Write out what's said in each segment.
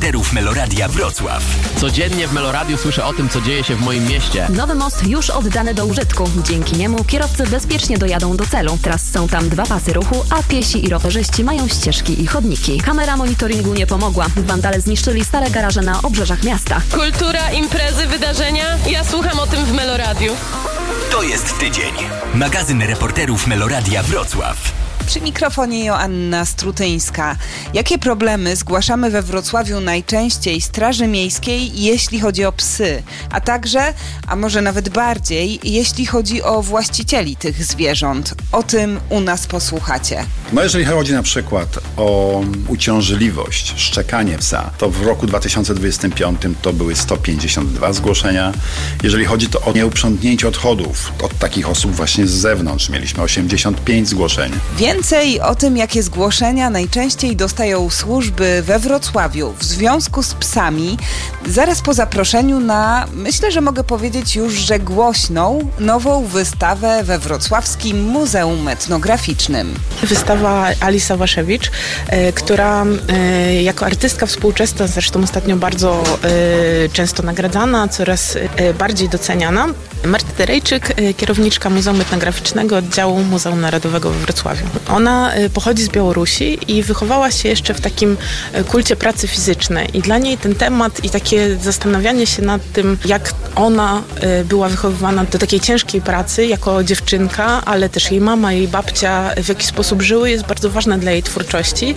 reporterów Meloradia Wrocław. Codziennie w Meloradiu słyszę o tym, co dzieje się w moim mieście. Nowy most już oddany do użytku. Dzięki niemu kierowcy bezpiecznie dojadą do celu. Teraz są tam 2 pasy ruchu, a piesi i rowerzyści mają ścieżki i chodniki. Kamera monitoringu nie pomogła. Wandale zniszczyli stare garaże na obrzeżach miasta. Kultura, imprezy, wydarzenia. Ja słucham o tym w Meloradiu. To jest tydzień. Magazyn reporterów Meloradia Wrocław. Przy mikrofonie Joanna Strutyńska. Jakie problemy zgłaszamy we Wrocławiu najczęściej Straży Miejskiej, jeśli chodzi o psy? A także, a może nawet bardziej, jeśli chodzi o właścicieli tych zwierząt. O tym u nas posłuchacie. No jeżeli chodzi na przykład o uciążliwość, szczekanie psa, to w roku 2025 to były 152 zgłoszenia. Jeżeli chodzi to o nieuprzątnięcie odchodów od takich osób właśnie z zewnątrz, mieliśmy 85 zgłoszeń. Więcej o tym, jakie zgłoszenia najczęściej dostają służby we Wrocławiu w związku z psami, zaraz po zaproszeniu na, myślę, że mogę powiedzieć już, że głośną, nową wystawę we Wrocławskim Muzeum Etnograficznym. Wystawa Ali Sawaszewicz, która jako artystka współczesna, zresztą ostatnio bardzo często nagradzana, coraz bardziej doceniana. Marta Derejczyk, kierowniczka Muzeum Etnograficznego Oddziału Muzeum Narodowego we Wrocławiu. Ona pochodzi z Białorusi i wychowała się jeszcze w takim kulcie pracy fizycznej. I dla niej ten temat i takie zastanawianie się nad tym, jak ona była wychowywana do takiej ciężkiej pracy jako dziewczynka, ale też jej mama, jej babcia w jaki sposób żyły, jest bardzo ważne dla jej twórczości.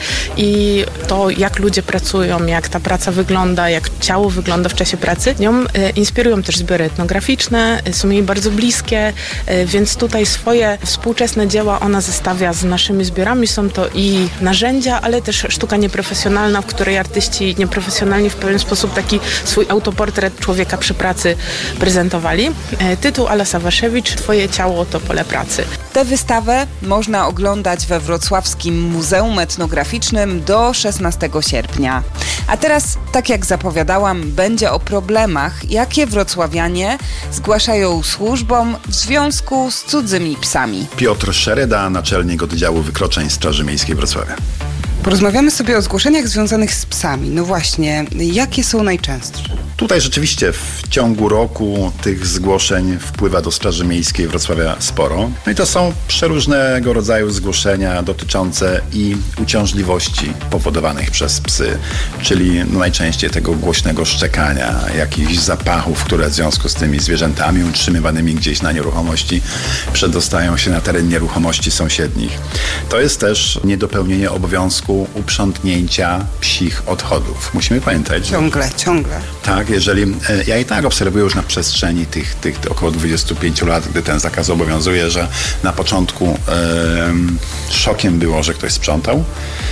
I to, jak ludzie pracują, jak ta praca wygląda, jak ciało wygląda w czasie pracy, nią inspirują też zbiory etnograficzne, są jej bardzo bliskie, więc tutaj swoje współczesne dzieła ona zestawia z naszymi zbiorami. Są to i narzędzia, ale też sztuka nieprofesjonalna, w której artyści nieprofesjonalni w pewien sposób taki swój autoportret człowieka przy pracy prezentowali. Tytuł Ala Sawaszewicz, Twoje ciało to pole pracy. Tę wystawę można oglądać we Wrocławskim Muzeum Etnograficznym do 16 sierpnia. A teraz, tak jak zapowiadałam, będzie o problemach, jakie wrocławianie zgłaszają służbom w związku z cudzymi psami. Piotr Szereda, naczelnik oddziału wykroczeń Straży Miejskiej Wrocławia. Porozmawiamy sobie o zgłoszeniach związanych z psami. No właśnie, jakie są najczęstsze? Tutaj rzeczywiście w ciągu roku tych zgłoszeń wpływa do Straży Miejskiej Wrocławia sporo. No i to są przeróżnego rodzaju zgłoszenia dotyczące i uciążliwości powodowanych przez psy, czyli najczęściej tego głośnego szczekania, jakichś zapachów, które w związku z tymi zwierzętami utrzymywanymi gdzieś na nieruchomości przedostają się na teren nieruchomości sąsiednich. To jest też niedopełnienie obowiązku uprzątnięcia psich odchodów. Musimy pamiętać. Ciągle. Tak, jeżeli ja i tak obserwuję już na przestrzeni tych około 25 lat, gdy ten zakaz obowiązuje, że na początku szokiem było, że ktoś sprzątał.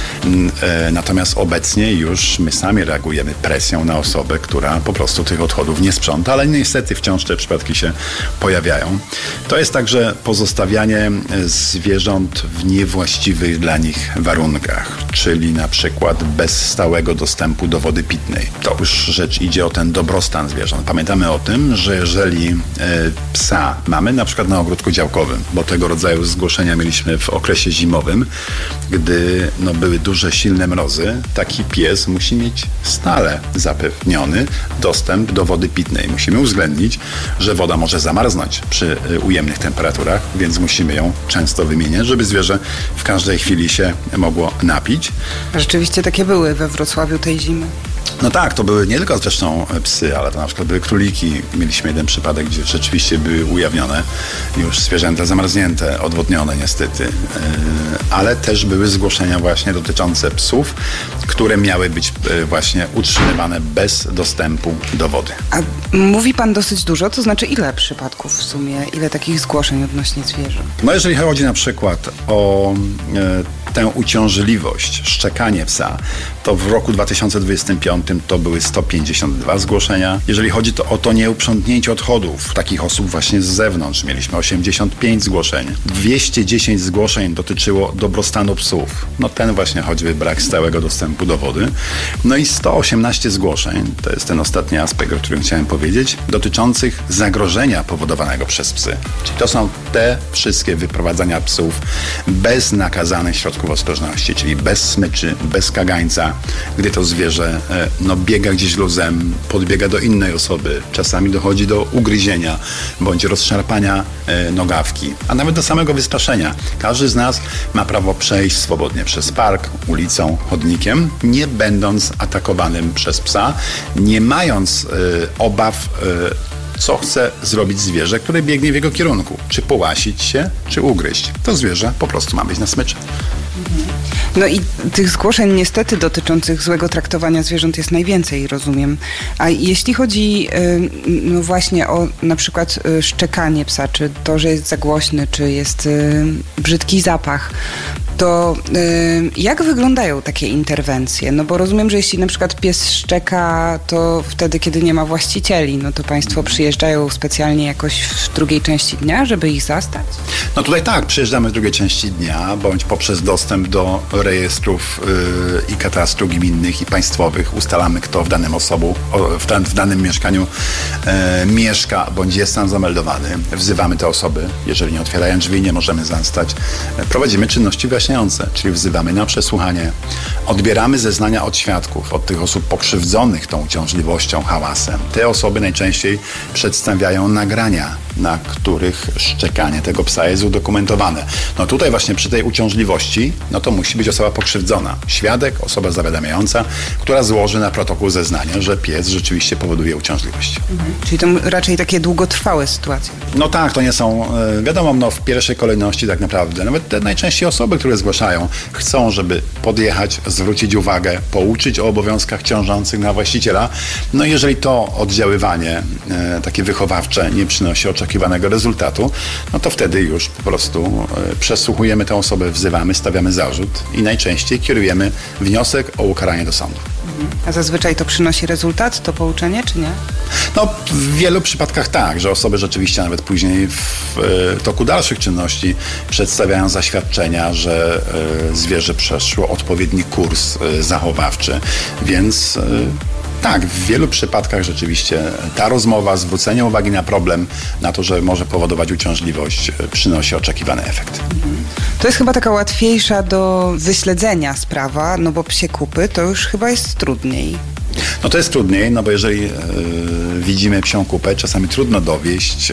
Natomiast obecnie już my sami reagujemy presją na osobę, która po prostu tych odchodów nie sprząta, ale niestety wciąż te przypadki się pojawiają. To jest także pozostawianie zwierząt w niewłaściwych dla nich warunkach, czyli na przykład bez stałego dostępu do wody pitnej. To już rzecz idzie o ten dobrostan zwierząt. Pamiętamy o tym, że jeżeli psa mamy na przykład na ogródku działkowym, bo tego rodzaju zgłoszenia mieliśmy w okresie zimowym, gdy były duże, silne mrozy, taki pies musi mieć stale zapewniony dostęp do wody pitnej. Musimy uwzględnić, że woda może zamarznąć przy ujemnych temperaturach, więc musimy ją często wymieniać, żeby zwierzę w każdej chwili się mogło napić. Rzeczywiście takie były we Wrocławiu tej zimy. No tak, to były nie tylko zresztą psy, ale to na przykład były króliki. Mieliśmy jeden przypadek, gdzie rzeczywiście były ujawnione już zwierzęta zamarznięte, odwodnione niestety. Ale też były zgłoszenia właśnie dotyczące psów, które miały być właśnie utrzymywane bez dostępu do wody. A mówi pan dosyć dużo, to znaczy ile przypadków w sumie, ile takich zgłoszeń odnośnie zwierząt? No jeżeli chodzi na przykład o tę uciążliwość, szczekanie psa, to w roku 2025 to były 152 zgłoszenia. Jeżeli chodzi o to nieuprzątnięcie odchodów takich osób właśnie z zewnątrz, mieliśmy 85 zgłoszeń. 210 zgłoszeń dotyczyło dobrostanu psów. No ten właśnie choćby brak stałego dostępu do wody. No i 118 zgłoszeń, to jest ten ostatni aspekt, o którym chciałem powiedzieć, dotyczących zagrożenia powodowanego przez psy. Czyli to są te wszystkie wyprowadzania psów bez nakazanych środków środków ostrożności, czyli bez smyczy, bez kagańca, gdy to zwierzę biega gdzieś luzem, podbiega do innej osoby, czasami dochodzi do ugryzienia bądź rozszarpania nogawki, a nawet do samego wystraszenia. Każdy z nas ma prawo przejść swobodnie przez park, ulicą, chodnikiem, nie będąc atakowanym przez psa, nie mając obaw, co chce zrobić zwierzę, które biegnie w jego kierunku. Czy połasić się, czy ugryźć. To zwierzę po prostu ma być na smyczy. No i tych zgłoszeń niestety dotyczących złego traktowania zwierząt jest najwięcej, rozumiem. A jeśli chodzi no właśnie o na przykład szczekanie psa, czy to, że jest za głośny, czy jest brzydki zapach, to jak wyglądają takie interwencje? No bo rozumiem, że jeśli na przykład pies szczeka, to wtedy, kiedy nie ma właścicieli, no to państwo przyjeżdżają specjalnie jakoś w drugiej części dnia, żeby ich zastać? No tutaj tak, przyjeżdżamy w drugiej części dnia, bądź poprzez dostęp do rejestrów i katastru gminnych i państwowych ustalamy, kto w w danym mieszkaniu mieszka, bądź jest tam zameldowany. Wzywamy te osoby, jeżeli nie otwierają drzwi, nie możemy zastać. Prowadzimy czynności wyjaśniające, czyli wzywamy na przesłuchanie. Odbieramy zeznania od świadków, od tych osób pokrzywdzonych tą uciążliwością, hałasem. Te osoby najczęściej przedstawiają nagrania, na których szczekanie tego psa jest udokumentowane. No tutaj właśnie przy tej uciążliwości, no to musi być osoba pokrzywdzona. Świadek, osoba zawiadamiająca, która złoży na protokół zeznania, że pies rzeczywiście powoduje uciążliwość. Czyli to raczej takie długotrwałe sytuacje. No tak, to nie są, wiadomo, w pierwszej kolejności tak naprawdę. Nawet te najczęściej osoby, które zgłaszają, chcą, żeby podjechać, zwrócić uwagę, pouczyć o obowiązkach ciążących na właściciela. No i jeżeli to oddziaływanie takie wychowawcze nie przynosi oczekiwanego rezultatu, no to wtedy już po prostu przesłuchujemy tę osobę, wzywamy, stawiamy zarzut i najczęściej kierujemy wniosek o ukaranie do sądu. A zazwyczaj to przynosi rezultat, to pouczenie, czy nie? No, w wielu przypadkach tak, że osoby rzeczywiście nawet później w toku dalszych czynności przedstawiają zaświadczenia, że zwierzę przeszło odpowiedni kurs zachowawczy, więc tak, w wielu przypadkach rzeczywiście ta rozmowa, zwrócenie uwagi na problem, na to, że może powodować uciążliwość, przynosi oczekiwany efekt. To jest chyba taka łatwiejsza do wyśledzenia sprawa, no bo psie kupy to już chyba jest trudniej. No to jest trudniej, no bo jeżeli widzimy psią kupę, czasami trudno dowieść,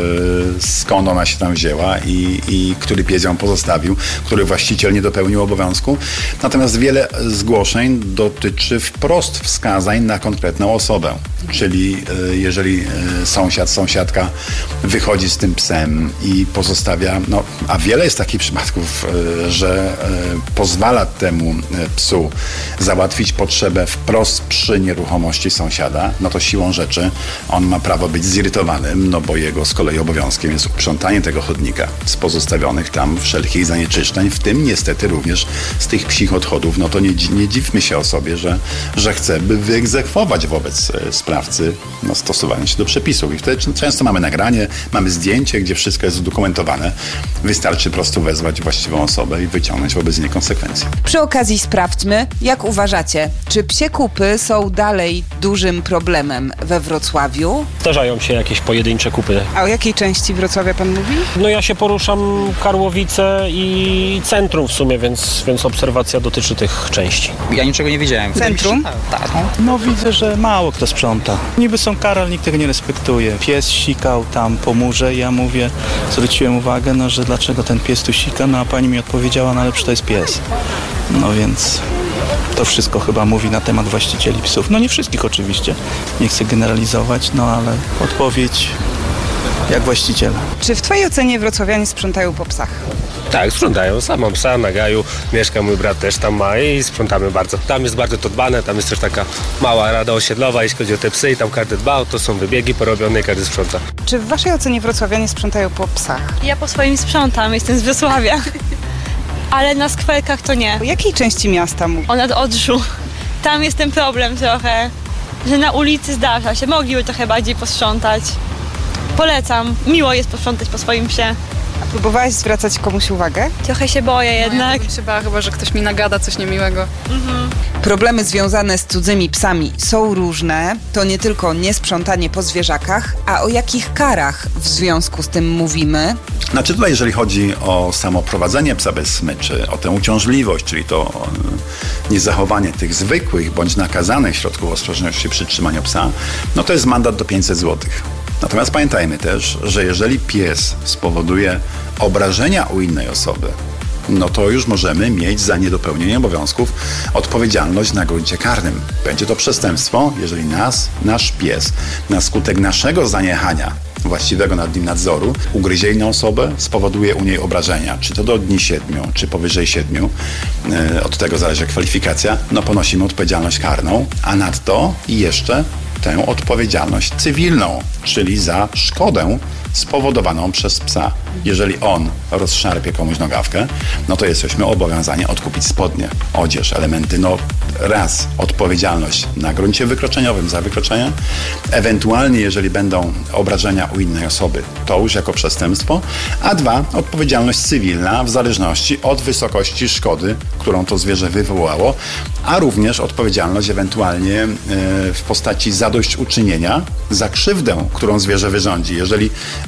skąd ona się tam wzięła i który pies ją pozostawił, który właściciel nie dopełnił obowiązku. Natomiast wiele zgłoszeń dotyczy wprost wskazań na konkretną osobę. Czyli jeżeli sąsiadka wychodzi z tym psem i pozostawia, no a wiele jest takich przypadków, że pozwala temu psu załatwić potrzebę wprost przy nieruchomości sąsiada, no to siłą rzeczy on ma prawo być zirytowanym, no bo jego z kolei obowiązkiem jest uprzątanie tego chodnika z pozostawionych tam wszelkich zanieczyszczeń, w tym niestety również z tych psich odchodów. No to nie dziwmy się osobie, że chce, by wyegzekwować wobec sprawcy stosowanie się do przepisów. I wtedy często mamy nagranie, mamy zdjęcie, gdzie wszystko jest udokumentowane. Wystarczy po prostu wezwać właściwą osobę i wyciągnąć wobec niej konsekwencje. Przy okazji sprawdźmy, jak uważacie, czy psie kupy są dalej dużym problemem we Wrocławiu? Zdarzają się jakieś pojedyncze kupy. A o jakiej części Wrocławia pan mówi? No ja się poruszam Karłowice i centrum w sumie, więc obserwacja dotyczy tych części. Ja niczego nie widziałem. Centrum? Tak. No widzę, że mało kto sprząta. Niby są kary, ale nikt tego nie respektuje. Pies sikał tam po murze i ja mówię, zwróciłem uwagę, no, że dlaczego ten pies tu sika, no a pani mi odpowiedziała, no ale przecież to jest pies. No więc to wszystko chyba mówi na temat właścicieli psów. No nie wszystkich oczywiście, nie chcę generalizować, no ale odpowiedź jak właściciele. Czy w twojej ocenie wrocławianie sprzątają po psach? Tak, sprzątają. Sam mam psa na Gaju, mieszka mój brat też tam ma i sprzątamy bardzo. Tam jest bardzo to dbane, tam jest też taka mała rada osiedlowa, jeśli chodzi o te psy i tam każdy dba, to są wybiegi porobione i każdy sprząta. Czy w waszej ocenie wrocławianie sprzątają po psach? Ja po swoim sprzątam, jestem z Wrocławia, ale na skwerkach to nie. O jakiej części miasta mówisz? O Nadodrzu. Tam jest ten problem trochę, że na ulicy zdarza się, mogliby trochę bardziej posprzątać. Polecam, miło jest posprzątać po swoim psie. A próbowałaś zwracać komuś uwagę? Trochę się boję jednak. Ja bym się bała chyba, że ktoś mi nagada coś niemiłego. Problemy związane z cudzymi psami są różne. To nie tylko niesprzątanie po zwierzakach, a o jakich karach w związku z tym mówimy? Znaczy tutaj, jeżeli chodzi o samo prowadzenie psa bez smyczy, o tę uciążliwość, czyli to niezachowanie tych zwykłych bądź nakazanych środków ostrożności przy trzymaniu psa, no to jest mandat do 500 zł. Natomiast pamiętajmy też, że jeżeli pies spowoduje obrażenia u innej osoby, no to już możemy mieć za niedopełnienie obowiązków odpowiedzialność na gruncie karnym. Będzie to przestępstwo, jeżeli nasz pies na skutek naszego zaniechania, właściwego nad nim nadzoru, ugryzie inną osobę, spowoduje u niej obrażenia, czy to do dni 7, czy powyżej 7, od tego zależy kwalifikacja, no ponosimy odpowiedzialność karną, a nadto i jeszcze tę odpowiedzialność cywilną, czyli za szkodę spowodowaną przez psa. Jeżeli on rozszarpie komuś nogawkę, no to jesteśmy obowiązani odkupić spodnie, odzież, elementy. No raz, odpowiedzialność na gruncie wykroczeniowym za wykroczenie, ewentualnie jeżeli będą obrażenia u innej osoby, to już jako przestępstwo, a dwa, odpowiedzialność cywilna w zależności od wysokości szkody, którą to zwierzę wywołało, a również odpowiedzialność ewentualnie w postaci zadośćuczynienia za krzywdę, którą zwierzę wyrządzi. Jeżeli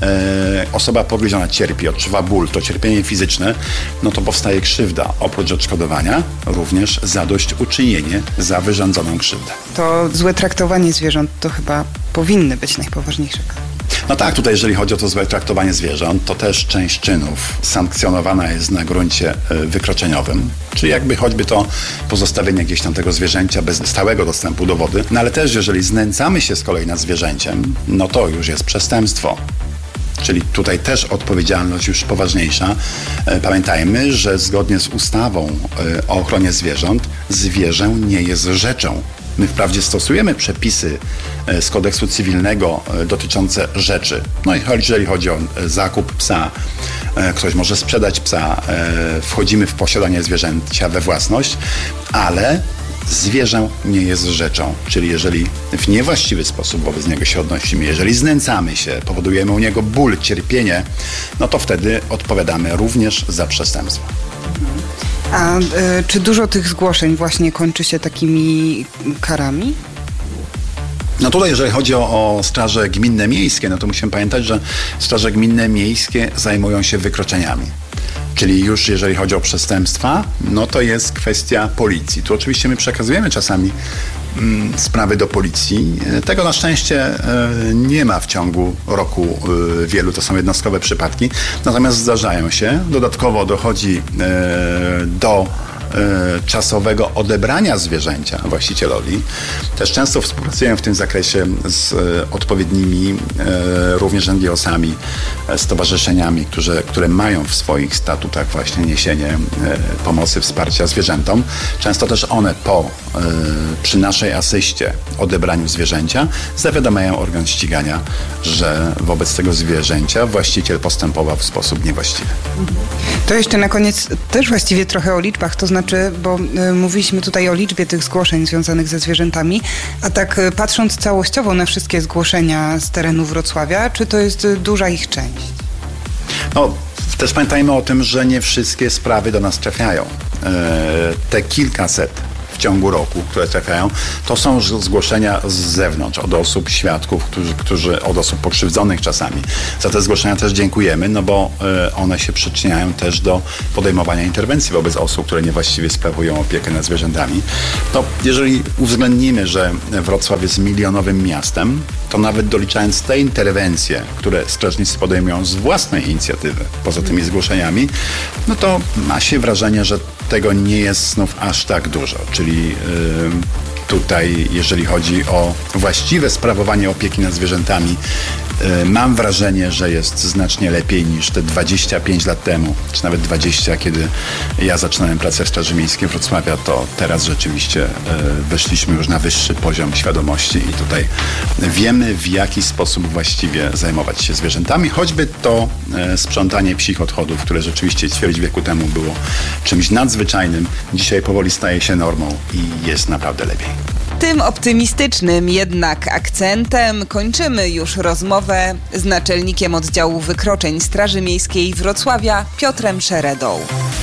osoba pogryziona cierpi, odczuwa ból, to cierpienie fizyczne, no to powstaje krzywda. Oprócz odszkodowania również zadośćuczynienie za wyrządzoną krzywdę. To złe traktowanie zwierząt to chyba powinny być najpoważniejsze kary. No tak, tutaj jeżeli chodzi o to złe traktowanie zwierząt, to też część czynów sankcjonowana jest na gruncie wykroczeniowym, czyli jakby choćby to pozostawienie gdzieś tam tego zwierzęcia bez stałego dostępu do wody, no ale też jeżeli znęcamy się z kolei nad zwierzęciem, no to już jest przestępstwo. Czyli tutaj też odpowiedzialność już poważniejsza. Pamiętajmy, że zgodnie z ustawą o ochronie zwierząt zwierzę nie jest rzeczą. My wprawdzie stosujemy przepisy z kodeksu cywilnego dotyczące rzeczy. No i jeżeli chodzi o zakup psa, ktoś może sprzedać psa, wchodzimy w posiadanie zwierzęcia we własność, ale zwierzę nie jest rzeczą, czyli jeżeli w niewłaściwy sposób wobec niego się odnosimy, jeżeli znęcamy się, powodujemy u niego ból, cierpienie, no to wtedy odpowiadamy również za przestępstwo. A czy dużo tych zgłoszeń właśnie kończy się takimi karami? No tutaj, jeżeli chodzi o straże gminne miejskie, no to musimy pamiętać, że straże gminne miejskie zajmują się wykroczeniami. Czyli już jeżeli chodzi o przestępstwa, no to jest kwestia policji. Tu oczywiście my przekazujemy czasami sprawy do policji. Tego na szczęście nie ma w ciągu roku wielu, to są jednostkowe przypadki. Natomiast zdarzają się. Dodatkowo dochodzi do czasowego odebrania zwierzęcia właścicielowi. Też często współpracuję w tym zakresie z odpowiednimi również NGO-sami, stowarzyszeniami, które mają w swoich statutach właśnie niesienie pomocy, wsparcia zwierzętom. Często też one przy naszej asyście odebraniu zwierzęcia zawiadamiają organ ścigania, że wobec tego zwierzęcia właściciel postępował w sposób niewłaściwy. To jeszcze na koniec też właściwie trochę o liczbach, to znaczy, bo mówiliśmy tutaj o liczbie tych zgłoszeń związanych ze zwierzętami, a tak patrząc całościowo na wszystkie zgłoszenia z terenu Wrocławia, czy to jest duża ich część? No, też pamiętajmy o tym, że nie wszystkie sprawy do nas trafiają. Te kilkaset w ciągu roku, które trafiają, to są zgłoszenia z zewnątrz, od osób, świadków, od osób pokrzywdzonych czasami. Za te zgłoszenia też dziękujemy, no bo one się przyczyniają też do podejmowania interwencji wobec osób, które niewłaściwie sprawują opiekę nad zwierzętami. To jeżeli uwzględnimy, że Wrocław jest milionowym miastem, to nawet doliczając te interwencje, które strażnicy podejmują z własnej inicjatywy, poza tymi zgłoszeniami, no to ma się wrażenie, że tego nie jest znów aż tak dużo. Czyli tutaj, jeżeli chodzi o właściwe sprawowanie opieki nad zwierzętami, mam wrażenie, że jest znacznie lepiej niż te 25 lat temu, czy nawet 20, kiedy ja zaczynałem pracę w Straży Miejskiej Wrocławia, to teraz rzeczywiście weszliśmy już na wyższy poziom świadomości i tutaj wiemy, w jaki sposób właściwie zajmować się zwierzętami, choćby to sprzątanie psich odchodów, które rzeczywiście ćwierć wieku temu było czymś nadzwyczajnym, dzisiaj powoli staje się normą i jest naprawdę lepiej. Tym optymistycznym jednak akcentem kończymy już rozmowę z naczelnikiem oddziału wykroczeń Straży Miejskiej Wrocławia Piotrem Szeredą.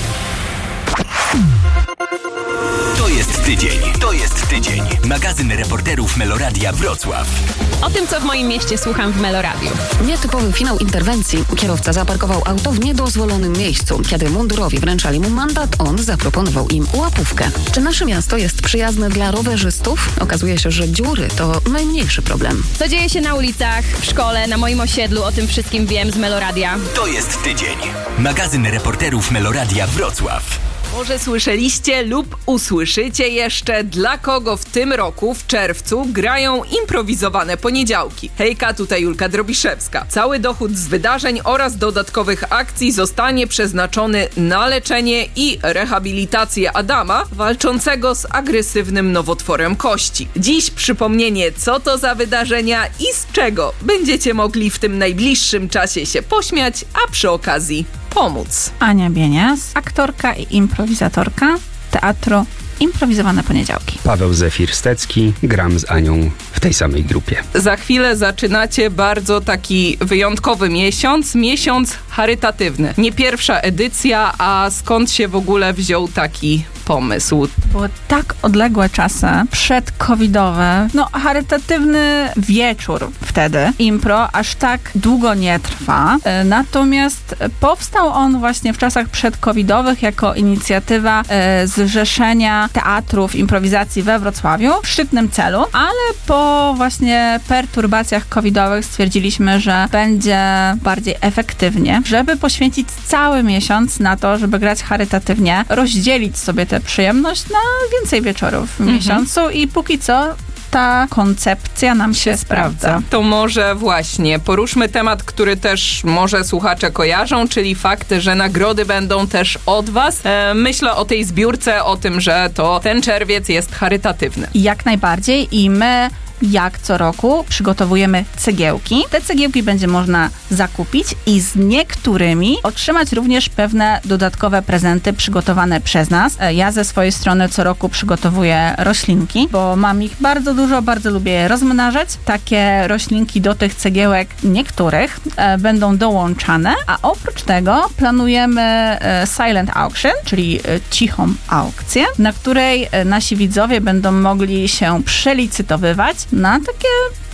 To jest tydzień. Magazyn reporterów Meloradia Wrocław. O tym, co w moim mieście słucham w Meloradiu. Nietypowy finał interwencji. Kierowca zaparkował auto w niedozwolonym miejscu. Kiedy mundurowi wręczali mu mandat, on zaproponował im łapówkę. Czy nasze miasto jest przyjazne dla rowerzystów? Okazuje się, że dziury to najmniejszy problem. Co dzieje się na ulicach, w szkole, na moim osiedlu, o tym wszystkim wiem z Meloradia. To jest tydzień. Magazyn reporterów Meloradia Wrocław. Może słyszeliście lub usłyszycie jeszcze, dla kogo w tym roku, w czerwcu, grają improwizowane poniedziałki. Hejka, tutaj Julka Drobiszewska. Cały dochód z wydarzeń oraz dodatkowych akcji zostanie przeznaczony na leczenie i rehabilitację Adama, walczącego z agresywnym nowotworem kości. Dziś przypomnienie, co to za wydarzenia i z czego będziecie mogli w tym najbliższym czasie się pośmiać, a przy okazji pomóc. Ania Bienias, aktorka i improwizatorka teatru Improwizowane Poniedziałki. Paweł Zefir-Stecki, gram z Anią w tej samej grupie. Za chwilę zaczynacie bardzo taki wyjątkowy miesiąc charytatywny. Nie pierwsza edycja, a skąd się w ogóle wziął taki pomysł? Były tak odległe czasy, przedcovidowe, charytatywny wieczór wtedy, impro, aż tak długo nie trwa. Natomiast powstał on właśnie w czasach przedcovidowych jako inicjatywa Zrzeszenia Teatrów Improwizacji we Wrocławiu w szczytnym celu, ale po właśnie perturbacjach covidowych stwierdziliśmy, że będzie bardziej efektywnie, żeby poświęcić cały miesiąc na to, żeby grać charytatywnie, rozdzielić sobie tę przyjemność na więcej wieczorów w miesiącu i póki co ta koncepcja nam się sprawdza. To może właśnie poruszmy temat, który też może słuchacze kojarzą, czyli fakt, że nagrody będą też od was. Myślę o tej zbiórce, o tym, że to ten czerwiec jest charytatywny. Jak najbardziej i my jak co roku przygotowujemy cegiełki. Te cegiełki będzie można zakupić i z niektórymi otrzymać również pewne dodatkowe prezenty przygotowane przez nas. Ja ze swojej strony co roku przygotowuję roślinki, bo mam ich bardzo dużo, bardzo lubię je rozmnażać. Takie roślinki do tych cegiełek niektórych będą dołączane, a oprócz tego planujemy silent auction, czyli cichą aukcję, na której nasi widzowie będą mogli się przelicytowywać na takie,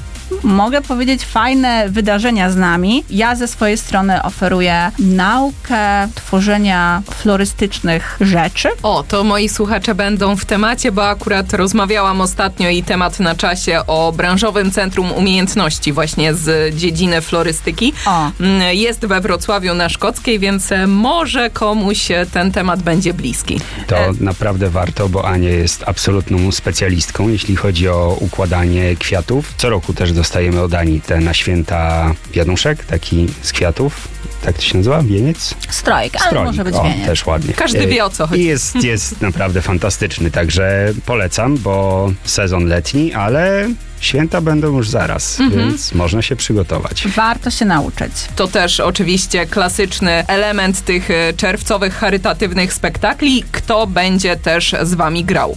mogę powiedzieć, fajne wydarzenia z nami. Ja ze swojej strony oferuję naukę tworzenia florystycznych rzeczy. O, to moi słuchacze będą w temacie, bo akurat rozmawiałam ostatnio i temat na czasie o branżowym centrum umiejętności właśnie z dziedziny florystyki. Jest we Wrocławiu na Szkockiej, więc może komuś ten temat będzie bliski. To naprawdę warto, bo Ania jest absolutną specjalistką, jeśli chodzi o układanie kwiatów. Co roku też dostajemy od Ani te na święta wianuszek, taki z kwiatów. Tak to się nazywa? Wieniec? Strojk, ale może być wieniec. Też ładnie. Każdy wie, o co chodzi. I jest naprawdę fantastyczny, także polecam, bo sezon letni, ale święta będą już zaraz, więc można się przygotować. Warto się nauczyć. To też oczywiście klasyczny element tych czerwcowych charytatywnych spektakli. Kto będzie też z wami grał?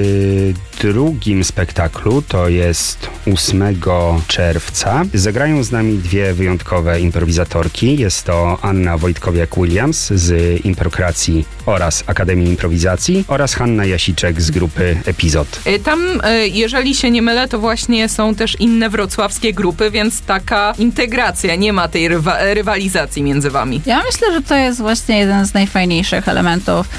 W drugim spektaklu, to jest 8 czerwca, zagrają z nami dwie wyjątkowe improwizatorki. Jest to Anna Wojtkowiak-Williams z Improkracji oraz Akademii Improwizacji oraz Hanna Jasiczek z grupy Epizod. Tam, jeżeli się nie mylę, to właśnie są też inne wrocławskie grupy, więc taka integracja, nie ma tej rywalizacji między wami. Ja myślę, że to jest właśnie jeden z najfajniejszych elementów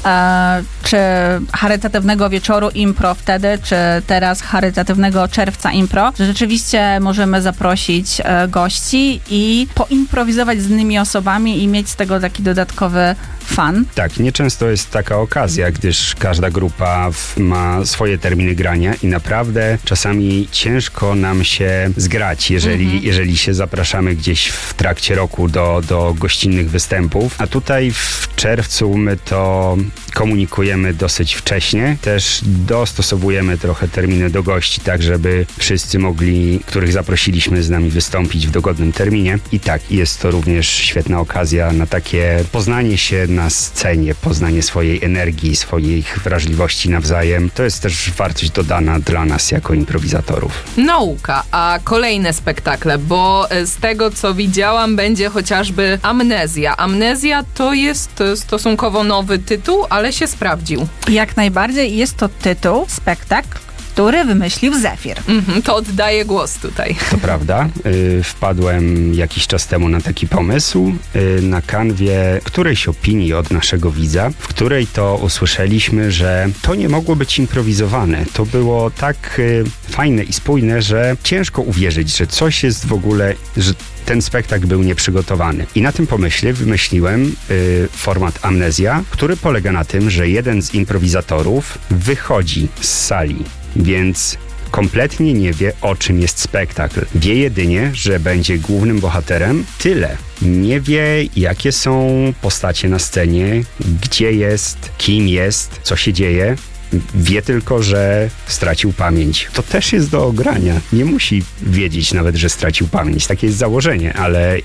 czy charytatywnego wieczoru impro wtedy, czy teraz charytatywnego czerwca impro, że rzeczywiście możemy zaprosić gości i poimprowizować z innymi osobami i mieć z tego taki dodatkowy fan. Tak, nieczęsto jest taka okazja, gdyż każda grupa ma swoje terminy grania i naprawdę czasami ciężko nam się zgrać, jeżeli się zapraszamy gdzieś w trakcie roku do gościnnych występów. A tutaj w czerwcu my to komunikujemy dosyć wcześnie. Też dostosowujemy trochę terminy do gości, tak żeby wszyscy mogli, których zaprosiliśmy, z nami wystąpić w dogodnym terminie. I tak, jest to również świetna okazja na takie poznanie się na scenie, poznanie swojej energii, swoich wrażliwości nawzajem. To jest też wartość dodana dla nas jako improwizatorów. Nauka, a kolejne spektakle, bo z tego co widziałam będzie chociażby Amnezja. Amnezja to jest stosunkowo nowy tytuł, ale się sprawdził. Jak najbardziej jest to tytuł, spektakl, który wymyślił Zefir. To oddaję głos tutaj. To prawda. Wpadłem jakiś czas temu na taki pomysł na kanwie którejś opinii od naszego widza, w której to usłyszeliśmy, że to nie mogło być improwizowane. To było tak fajne i spójne, że ciężko uwierzyć, że coś jest w ogóle, że ten spektakl był nieprzygotowany. I na tym pomyśle wymyśliłem format Amnezja, który polega na tym, że jeden z improwizatorów wychodzi z sali, więc kompletnie nie wie, o czym jest spektakl. Wie jedynie, że będzie głównym bohaterem. Tyle. Nie wie, jakie są postacie na scenie, gdzie jest, kim jest, co się dzieje. Wie tylko, że stracił pamięć. To też jest do ogrania. Nie musi wiedzieć nawet, że stracił pamięć. Takie jest założenie, ale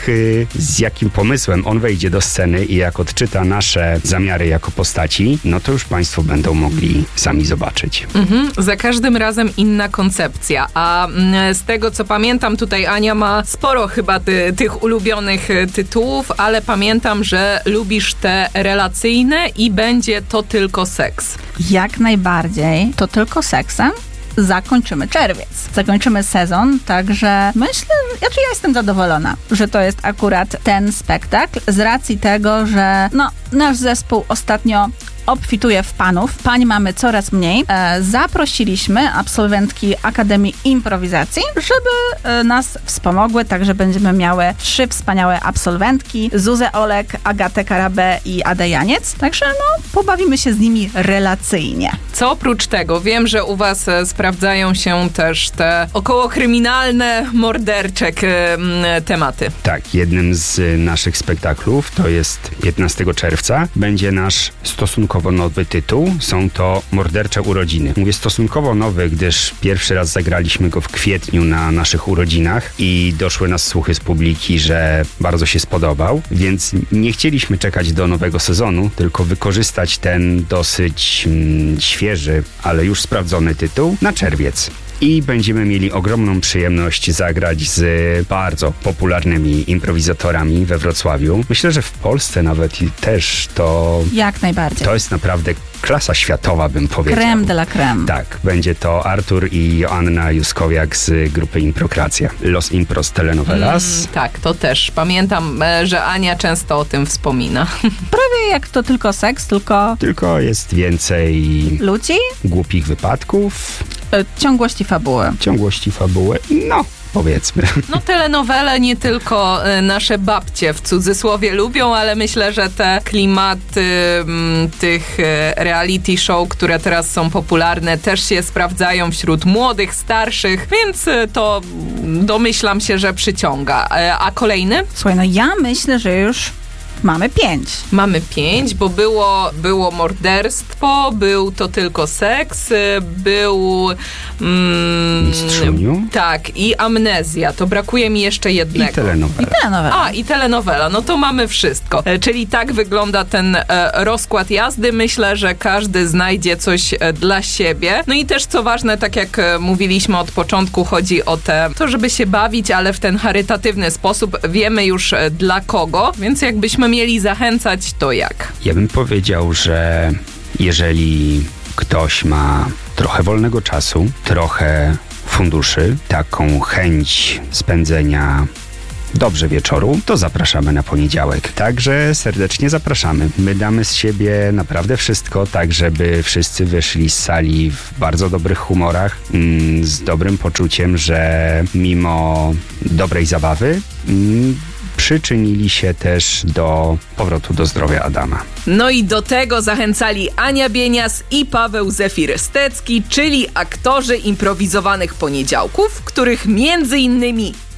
z jakim pomysłem on wejdzie do sceny i jak odczyta nasze zamiary jako postaci, no to już Państwo będą mogli sami zobaczyć. Za każdym razem inna koncepcja, a z tego co pamiętam, tutaj Ania ma sporo chyba tych ulubionych tytułów, ale pamiętam, że lubisz te relacyjne i będzie to tylko seks. Jak najbardziej, to tylko seksem zakończymy czerwiec. Zakończymy sezon, także myślę, ja jestem zadowolona, że to jest akurat ten spektakl z racji tego, że nasz zespół ostatnio obfituje w panów. Pań mamy coraz mniej. Zaprosiliśmy absolwentki Akademii Improwizacji, żeby nas wspomogły, także będziemy miały 3 wspaniałe absolwentki, Zuzę Olek, Agatę Karabę i Adę Janiec. Także pobawimy się z nimi relacyjnie. Co oprócz tego, wiem, że u was sprawdzają się też te okołokryminalne, mordercze tematy. Tak, jednym z naszych spektaklów, to jest 15 czerwca, będzie nasz stosunkowo nowy tytuł. Są to Mordercze urodziny. Mówię stosunkowo nowy, gdyż pierwszy raz zagraliśmy go w kwietniu na naszych urodzinach i doszły nas słuchy z publiki, że bardzo się spodobał, więc nie chcieliśmy czekać do nowego sezonu, tylko wykorzystać ten dosyć świeży, ale już sprawdzony tytuł na czerwiec. I będziemy mieli ogromną przyjemność zagrać z bardzo popularnymi improwizatorami we Wrocławiu. Myślę, że w Polsce nawet też to... Jak najbardziej. To jest naprawdę klasa światowa, bym powiedział. Creme de la creme. Tak, będzie to Artur i Joanna Juskowiak z grupy Improkracja. Los Impros Telenovelas. Tak, to też. Pamiętam, że Ania często o tym wspomina. Prawie jak to tylko seks, tylko... Tylko jest więcej... ludzi? Głupich wypadków. Ciągłości fabuły. Powiedzmy. Telenowele nie tylko nasze babcie w cudzysłowie lubią, ale myślę, że te klimaty tych reality show, które teraz są popularne, też się sprawdzają wśród młodych, starszych, więc to domyślam się, że przyciąga. A kolejny? Słuchaj, ja myślę, że już mamy 5. Mamy 5, bo było morderstwo, był to tylko seks, był... Mistrzuniu? Tak, i Amnezja. To brakuje mi jeszcze jednego. I telenowela. I telenowela. No to mamy wszystko. Czyli tak wygląda ten rozkład jazdy. Myślę, że każdy znajdzie coś dla siebie. No i też co ważne, tak jak mówiliśmy od początku, chodzi o to, żeby się bawić, ale w ten charytatywny sposób. Wiemy już dla kogo, więc jakbyśmy mieli zachęcać, to jak? Ja bym powiedział, że jeżeli ktoś ma trochę wolnego czasu, trochę funduszy, taką chęć spędzenia dobrze wieczoru, to zapraszamy na poniedziałek. Także serdecznie zapraszamy. My damy z siebie naprawdę wszystko, tak żeby wszyscy wyszli z sali w bardzo dobrych humorach, z dobrym poczuciem, że mimo dobrej zabawy przyczynili się też do powrotu do zdrowia Adama. No i do tego zachęcali Ania Bienias i Paweł Zefir-Stecki, czyli aktorzy improwizowanych poniedziałków, których między innymi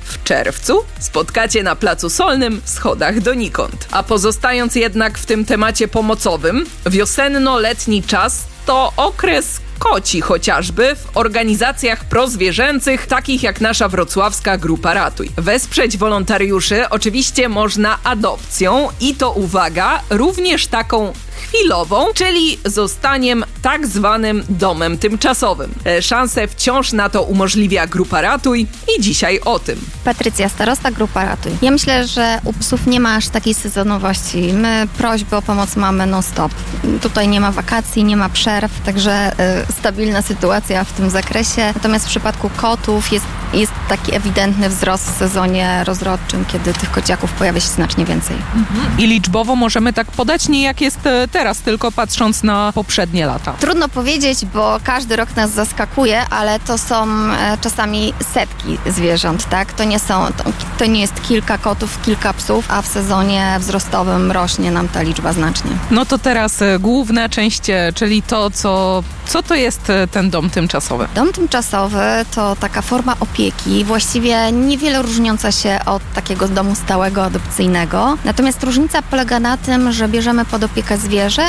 w czerwcu spotkacie na Placu Solnym w schodach donikąd. A pozostając jednak w tym temacie pomocowym, wiosenno-letni czas to okres koci chociażby w organizacjach prozwierzęcych, takich jak nasza wrocławska Grupa Ratuj. Wesprzeć wolontariuszy oczywiście można adopcją i to, uwaga, również taką chwilową, czyli zostaniem tak zwanym domem tymczasowym. Szansę wciąż na to umożliwia Grupa Ratuj i dzisiaj o tym. Patrycja, starosta Grupa Ratuj. Ja myślę, że u psów nie ma aż takiej sezonowości. My prośby o pomoc mamy non-stop. Tutaj nie ma wakacji, nie ma przerw, także stabilna sytuacja w tym zakresie. Natomiast w przypadku kotów jest taki ewidentny wzrost w sezonie rozrodczym, kiedy tych kociaków pojawia się znacznie więcej. I liczbowo możemy tak podać, nie jak jest teraz, tylko patrząc na poprzednie lata. Trudno powiedzieć, bo każdy rok nas zaskakuje, ale to są czasami setki zwierząt, tak? To nie jest kilka kotów, kilka psów, a w sezonie wzrostowym rośnie nam ta liczba znacznie. No to teraz główna część, czyli to, co to jest ten dom tymczasowy? Dom tymczasowy to taka forma opieki, właściwie niewiele różniąca się od takiego domu stałego, adopcyjnego. Natomiast różnica polega na tym, że bierzemy pod opiekę zwierzę,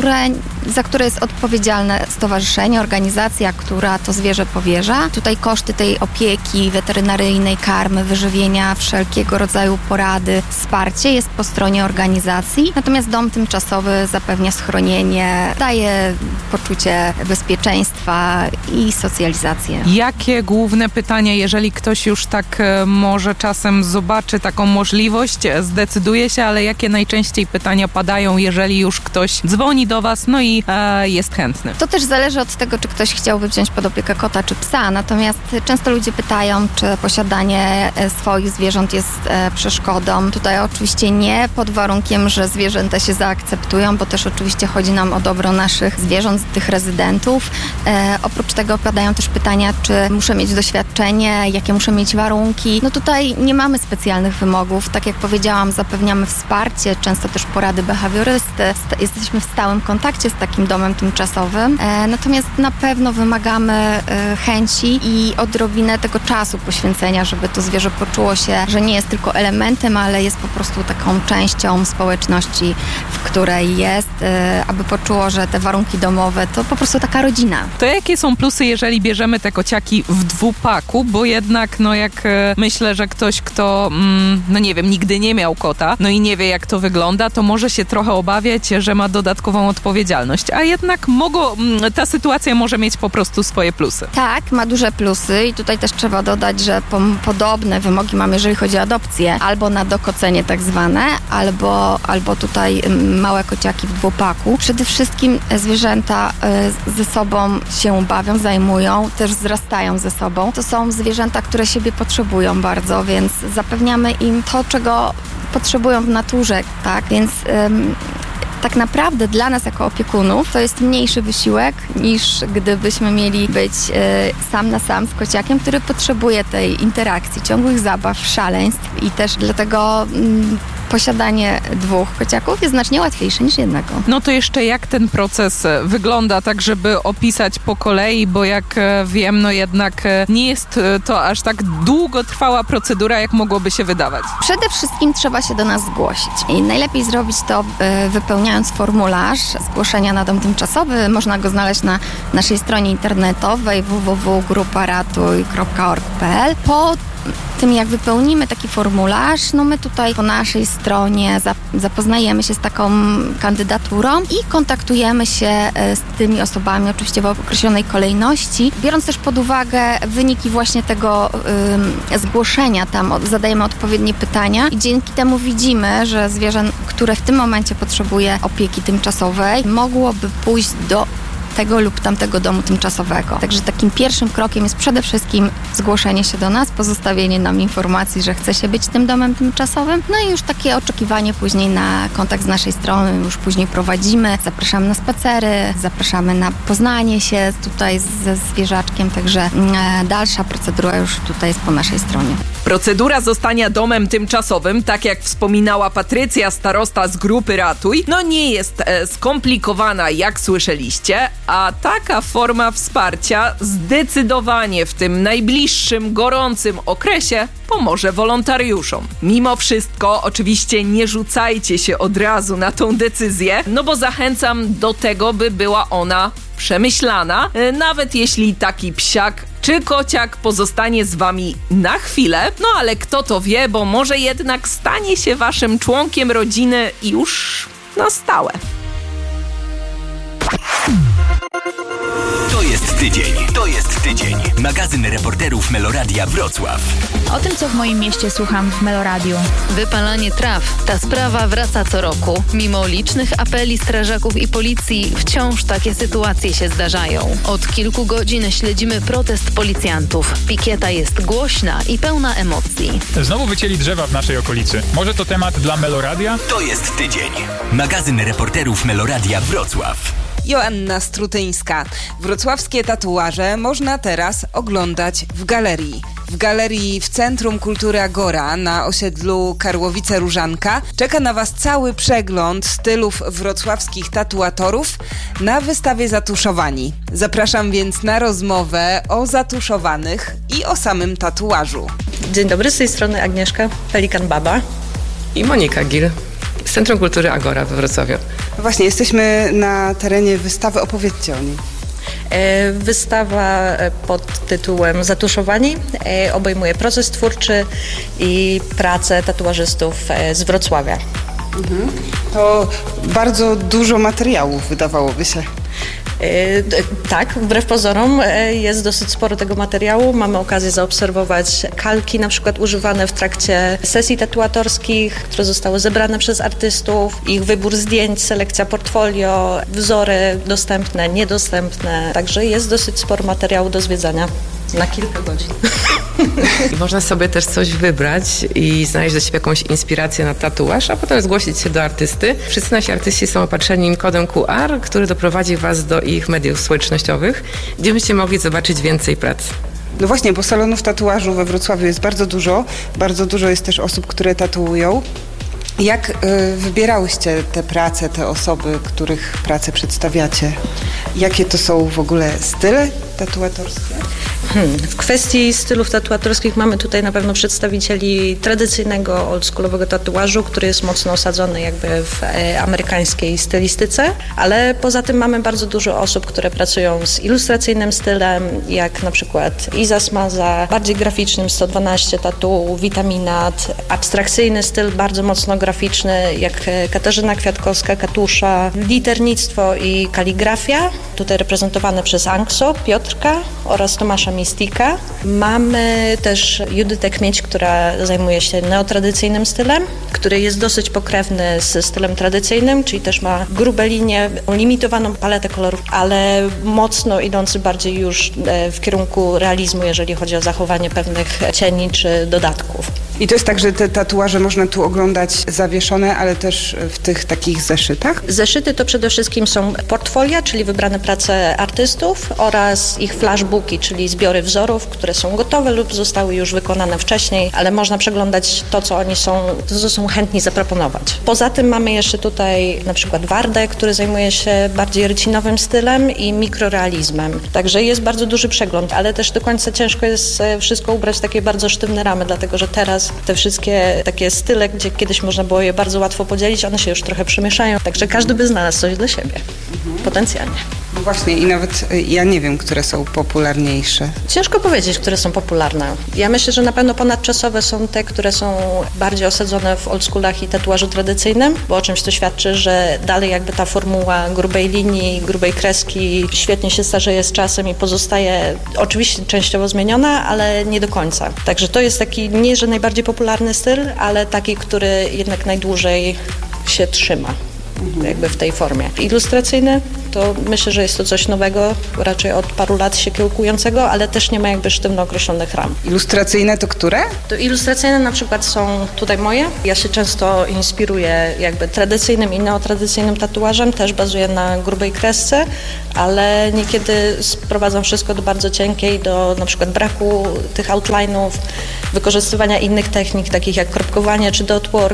za które jest odpowiedzialne stowarzyszenie, organizacja, która to zwierzę powierza. Tutaj koszty tej opieki weterynaryjnej, karmy, wyżywienia, wszelkiego rodzaju porady, wsparcie jest po stronie organizacji. Natomiast dom tymczasowy zapewnia schronienie, daje poczucie bezpieczeństwa i socjalizację. Jakie główne pytania, jeżeli ktoś już tak może czasem zobaczy taką możliwość, zdecyduje się, ale jakie najczęściej pytania padają, jeżeli już ktoś dzwoni do Was, no i jest chętny? To też zależy od tego, czy ktoś chciałby wziąć pod opiekę kota czy psa, natomiast często ludzie pytają, czy posiadanie swoich zwierząt jest przeszkodą. Tutaj oczywiście nie, pod warunkiem, że zwierzęta się zaakceptują, bo też oczywiście chodzi nam o dobro naszych zwierząt, tych rezydentów. Oprócz tego padają też pytania, czy muszę mieć doświadczenie, jakie muszę mieć warunki. No tutaj nie mamy specjalnych wymogów. Tak jak powiedziałam, zapewniamy wsparcie, często też porady behawiorysty. Jesteśmy w stałym kontakcie z takim domem tymczasowym. Natomiast na pewno wymagamy chęci i odrobinę tego czasu poświęcenia, żeby to zwierzę poczuło się, że nie jest tylko elementem, ale jest po prostu taką częścią społeczności, w której jest, aby poczuło, że te warunki domowe to po prostu taka rodzina. To jakie są plusy, jeżeli bierzemy te kociaki w dwupaku, bo jednak, no jak myślę, że ktoś, kto, no nie wiem, nigdy nie miał kota, no i nie wie, jak to wygląda, to może się trochę obawiać, że ma dodatkową odpowiedzialność, a jednak ta sytuacja może mieć po prostu swoje plusy. Tak, ma duże plusy i tutaj też trzeba dodać, że podobne wymogi mamy, jeżeli chodzi o adopcję, albo na dokocenie tak zwane, albo tutaj małe kociaki w dwupaku. Przede wszystkim zwierzęta ze sobą się bawią, zajmują, też wzrastają ze sobą. To są zwierzęta, które siebie potrzebują bardzo, więc zapewniamy im to, czego potrzebują w naturze, tak? Więc tak naprawdę dla nas jako opiekunów to jest mniejszy wysiłek niż gdybyśmy mieli być sam na sam z kociakiem, który potrzebuje tej interakcji, ciągłych zabaw, szaleństw i też dlatego posiadanie dwóch kociaków jest znacznie łatwiejsze niż jednego. No to jeszcze jak ten proces wygląda, tak żeby opisać po kolei, bo jak wiem, no jednak nie jest to aż tak długotrwała procedura, jak mogłoby się wydawać. Przede wszystkim trzeba się do nas zgłosić i najlepiej zrobić to wypełniając formularz zgłoszenia na dom tymczasowy. Można go znaleźć na naszej stronie internetowej www.gruparatuj.org.pl. Po tym, jak wypełnimy taki formularz, no my tutaj po naszej stronie zapoznajemy się z taką kandydaturą i kontaktujemy się z tymi osobami, oczywiście w określonej kolejności, biorąc też pod uwagę wyniki właśnie tego zgłoszenia. Tam zadajemy odpowiednie pytania i dzięki temu widzimy, że zwierzę, które w tym momencie potrzebuje opieki tymczasowej, mogłoby pójść do tego lub tamtego domu tymczasowego. Także takim pierwszym krokiem jest przede wszystkim zgłoszenie się do nas, pozostawienie nam informacji, że chce się być tym domem tymczasowym, no i już takie oczekiwanie później na kontakt z naszej strony, już później prowadzimy, zapraszamy na spacery, zapraszamy na poznanie się tutaj ze zwierzaczkiem, także dalsza procedura już tutaj jest po naszej stronie. Procedura zostania domem tymczasowym, tak jak wspominała Patrycja, starosta z Grupy Ratuj, no nie jest skomplikowana, jak słyszeliście, a taka forma wsparcia zdecydowanie w tym najbliższym, gorącym okresie pomoże wolontariuszom. Mimo wszystko, oczywiście nie rzucajcie się od razu na tą decyzję, no bo zachęcam do tego, by była ona przemyślana, nawet jeśli taki psiak czy kociak pozostanie z wami na chwilę, no ale kto to wie, bo może jednak stanie się waszym członkiem rodziny już na stałe. To jest tydzień. Magazyn reporterów Meloradia Wrocław. O tym, co w moim mieście słucham w Meloradiu. Wypalanie traw. Ta sprawa wraca co roku. Mimo licznych apeli strażaków i policji, wciąż takie sytuacje się zdarzają. Od kilku godzin śledzimy protest policjantów. Pikieta jest głośna i pełna emocji. Znowu wycięli drzewa w naszej okolicy. Może to temat dla Meloradia? To jest tydzień. Magazyn reporterów Meloradia Wrocław. Joanna Strutyńska. Wrocławskie tatuaże można teraz oglądać w galerii. W galerii w Centrum Kultury Agora na osiedlu Karłowice-Różanka czeka na Was cały przegląd stylów wrocławskich tatuatorów na wystawie Zatuszowani. Zapraszam więc na rozmowę o zatuszowanych i o samym tatuażu. Dzień dobry, z tej strony Agnieszka Pelikan-Baba i Monika Gil z Centrum Kultury Agora we Wrocławiu. Właśnie, jesteśmy na terenie wystawy, opowiedzcie o niej. Wystawa pod tytułem Zatuszowani obejmuje proces twórczy i pracę tatuażystów z Wrocławia. To bardzo dużo materiałów, wydawałoby się. Tak, wbrew pozorom jest dosyć sporo tego materiału. Mamy okazję zaobserwować kalki na przykład używane w trakcie sesji tatuatorskich, które zostały zebrane przez artystów, ich wybór zdjęć, selekcja portfolio, wzory dostępne, niedostępne. Także jest dosyć sporo materiału do zwiedzania na kilka godzin. I można sobie też coś wybrać i znaleźć dla siebie jakąś inspirację na tatuaż, a potem zgłosić się do artysty. Wszyscy nasi artyści są opatrzeni kodem QR, który doprowadzi Was do ich mediów społecznościowych, gdzie byście mogli zobaczyć więcej prac. No właśnie, bo salonów tatuażu we Wrocławiu jest bardzo dużo. Bardzo dużo jest też osób, które tatuują. Jak wybierałyście te prace, te osoby, których pracę przedstawiacie? Jakie to są w ogóle style tatuatorskie? W kwestii stylów tatuatorskich mamy tutaj na pewno przedstawicieli tradycyjnego, oldschoolowego tatuażu, który jest mocno osadzony jakby w amerykańskiej stylistyce, ale poza tym mamy bardzo dużo osób, które pracują z ilustracyjnym stylem, jak na przykład Iza Smaza, bardziej graficznym 112 Tattoo, Vitaminat, abstrakcyjny styl, bardzo mocno graficzny, jak Katarzyna Kwiatkowska, Katusza, liternictwo i kaligrafia, tutaj reprezentowane przez Ankso, Piotrka oraz Tomasza Mistika. Mamy też Judytę Kmieć, która zajmuje się neotradycyjnym stylem, który jest dosyć pokrewny ze stylem tradycyjnym, czyli też ma grube linie, limitowaną paletę kolorów, ale mocno idący bardziej już w kierunku realizmu, jeżeli chodzi o zachowanie pewnych cieni czy dodatków. I to jest tak, że te tatuaże można tu oglądać zawieszone, ale też w tych takich zeszytach? Zeszyty to przede wszystkim są portfolia, czyli wybrane prace artystów oraz ich flashbooki, czyli zbiory wzorów, które są gotowe lub zostały już wykonane wcześniej, ale można przeglądać to, co oni są, to, co są chętni zaproponować. Poza tym mamy jeszcze tutaj na przykład Wardę, który zajmuje się bardziej rycinowym stylem i mikrorealizmem. Także jest bardzo duży przegląd, ale też do końca ciężko jest wszystko ubrać w takie bardzo sztywne ramy, dlatego że teraz te wszystkie takie style, gdzie kiedyś można było je bardzo łatwo podzielić, one się już trochę przemieszają, także każdy by znalazł coś dla siebie, potencjalnie. No właśnie i nawet ja nie wiem, które są popularniejsze. Ciężko powiedzieć, które są popularne. Ja myślę, że na pewno ponadczasowe są te, które są bardziej osadzone w oldschoolach i tatuażu tradycyjnym, bo o czymś to świadczy, że dalej jakby ta formuła grubej linii, grubej kreski świetnie się starzeje z czasem i pozostaje oczywiście częściowo zmieniona, ale nie do końca. Także to jest taki nie, że najbardziej popularny styl, ale taki, który jednak najdłużej się trzyma. Jakby w tej formie. Ilustracyjne to myślę, że jest to coś nowego, raczej od paru lat się kiełkującego, ale też nie ma jakby sztywno określonych ram. Ilustracyjne to które? To ilustracyjne na przykład są tutaj moje. Ja się często inspiruję jakby tradycyjnym i neotradycyjnym tatuażem, też bazuję na grubej kresce, ale niekiedy sprowadzam wszystko do bardzo cienkiej, do na przykład braku tych outline'ów, wykorzystywania innych technik, takich jak kropkowanie czy dotwork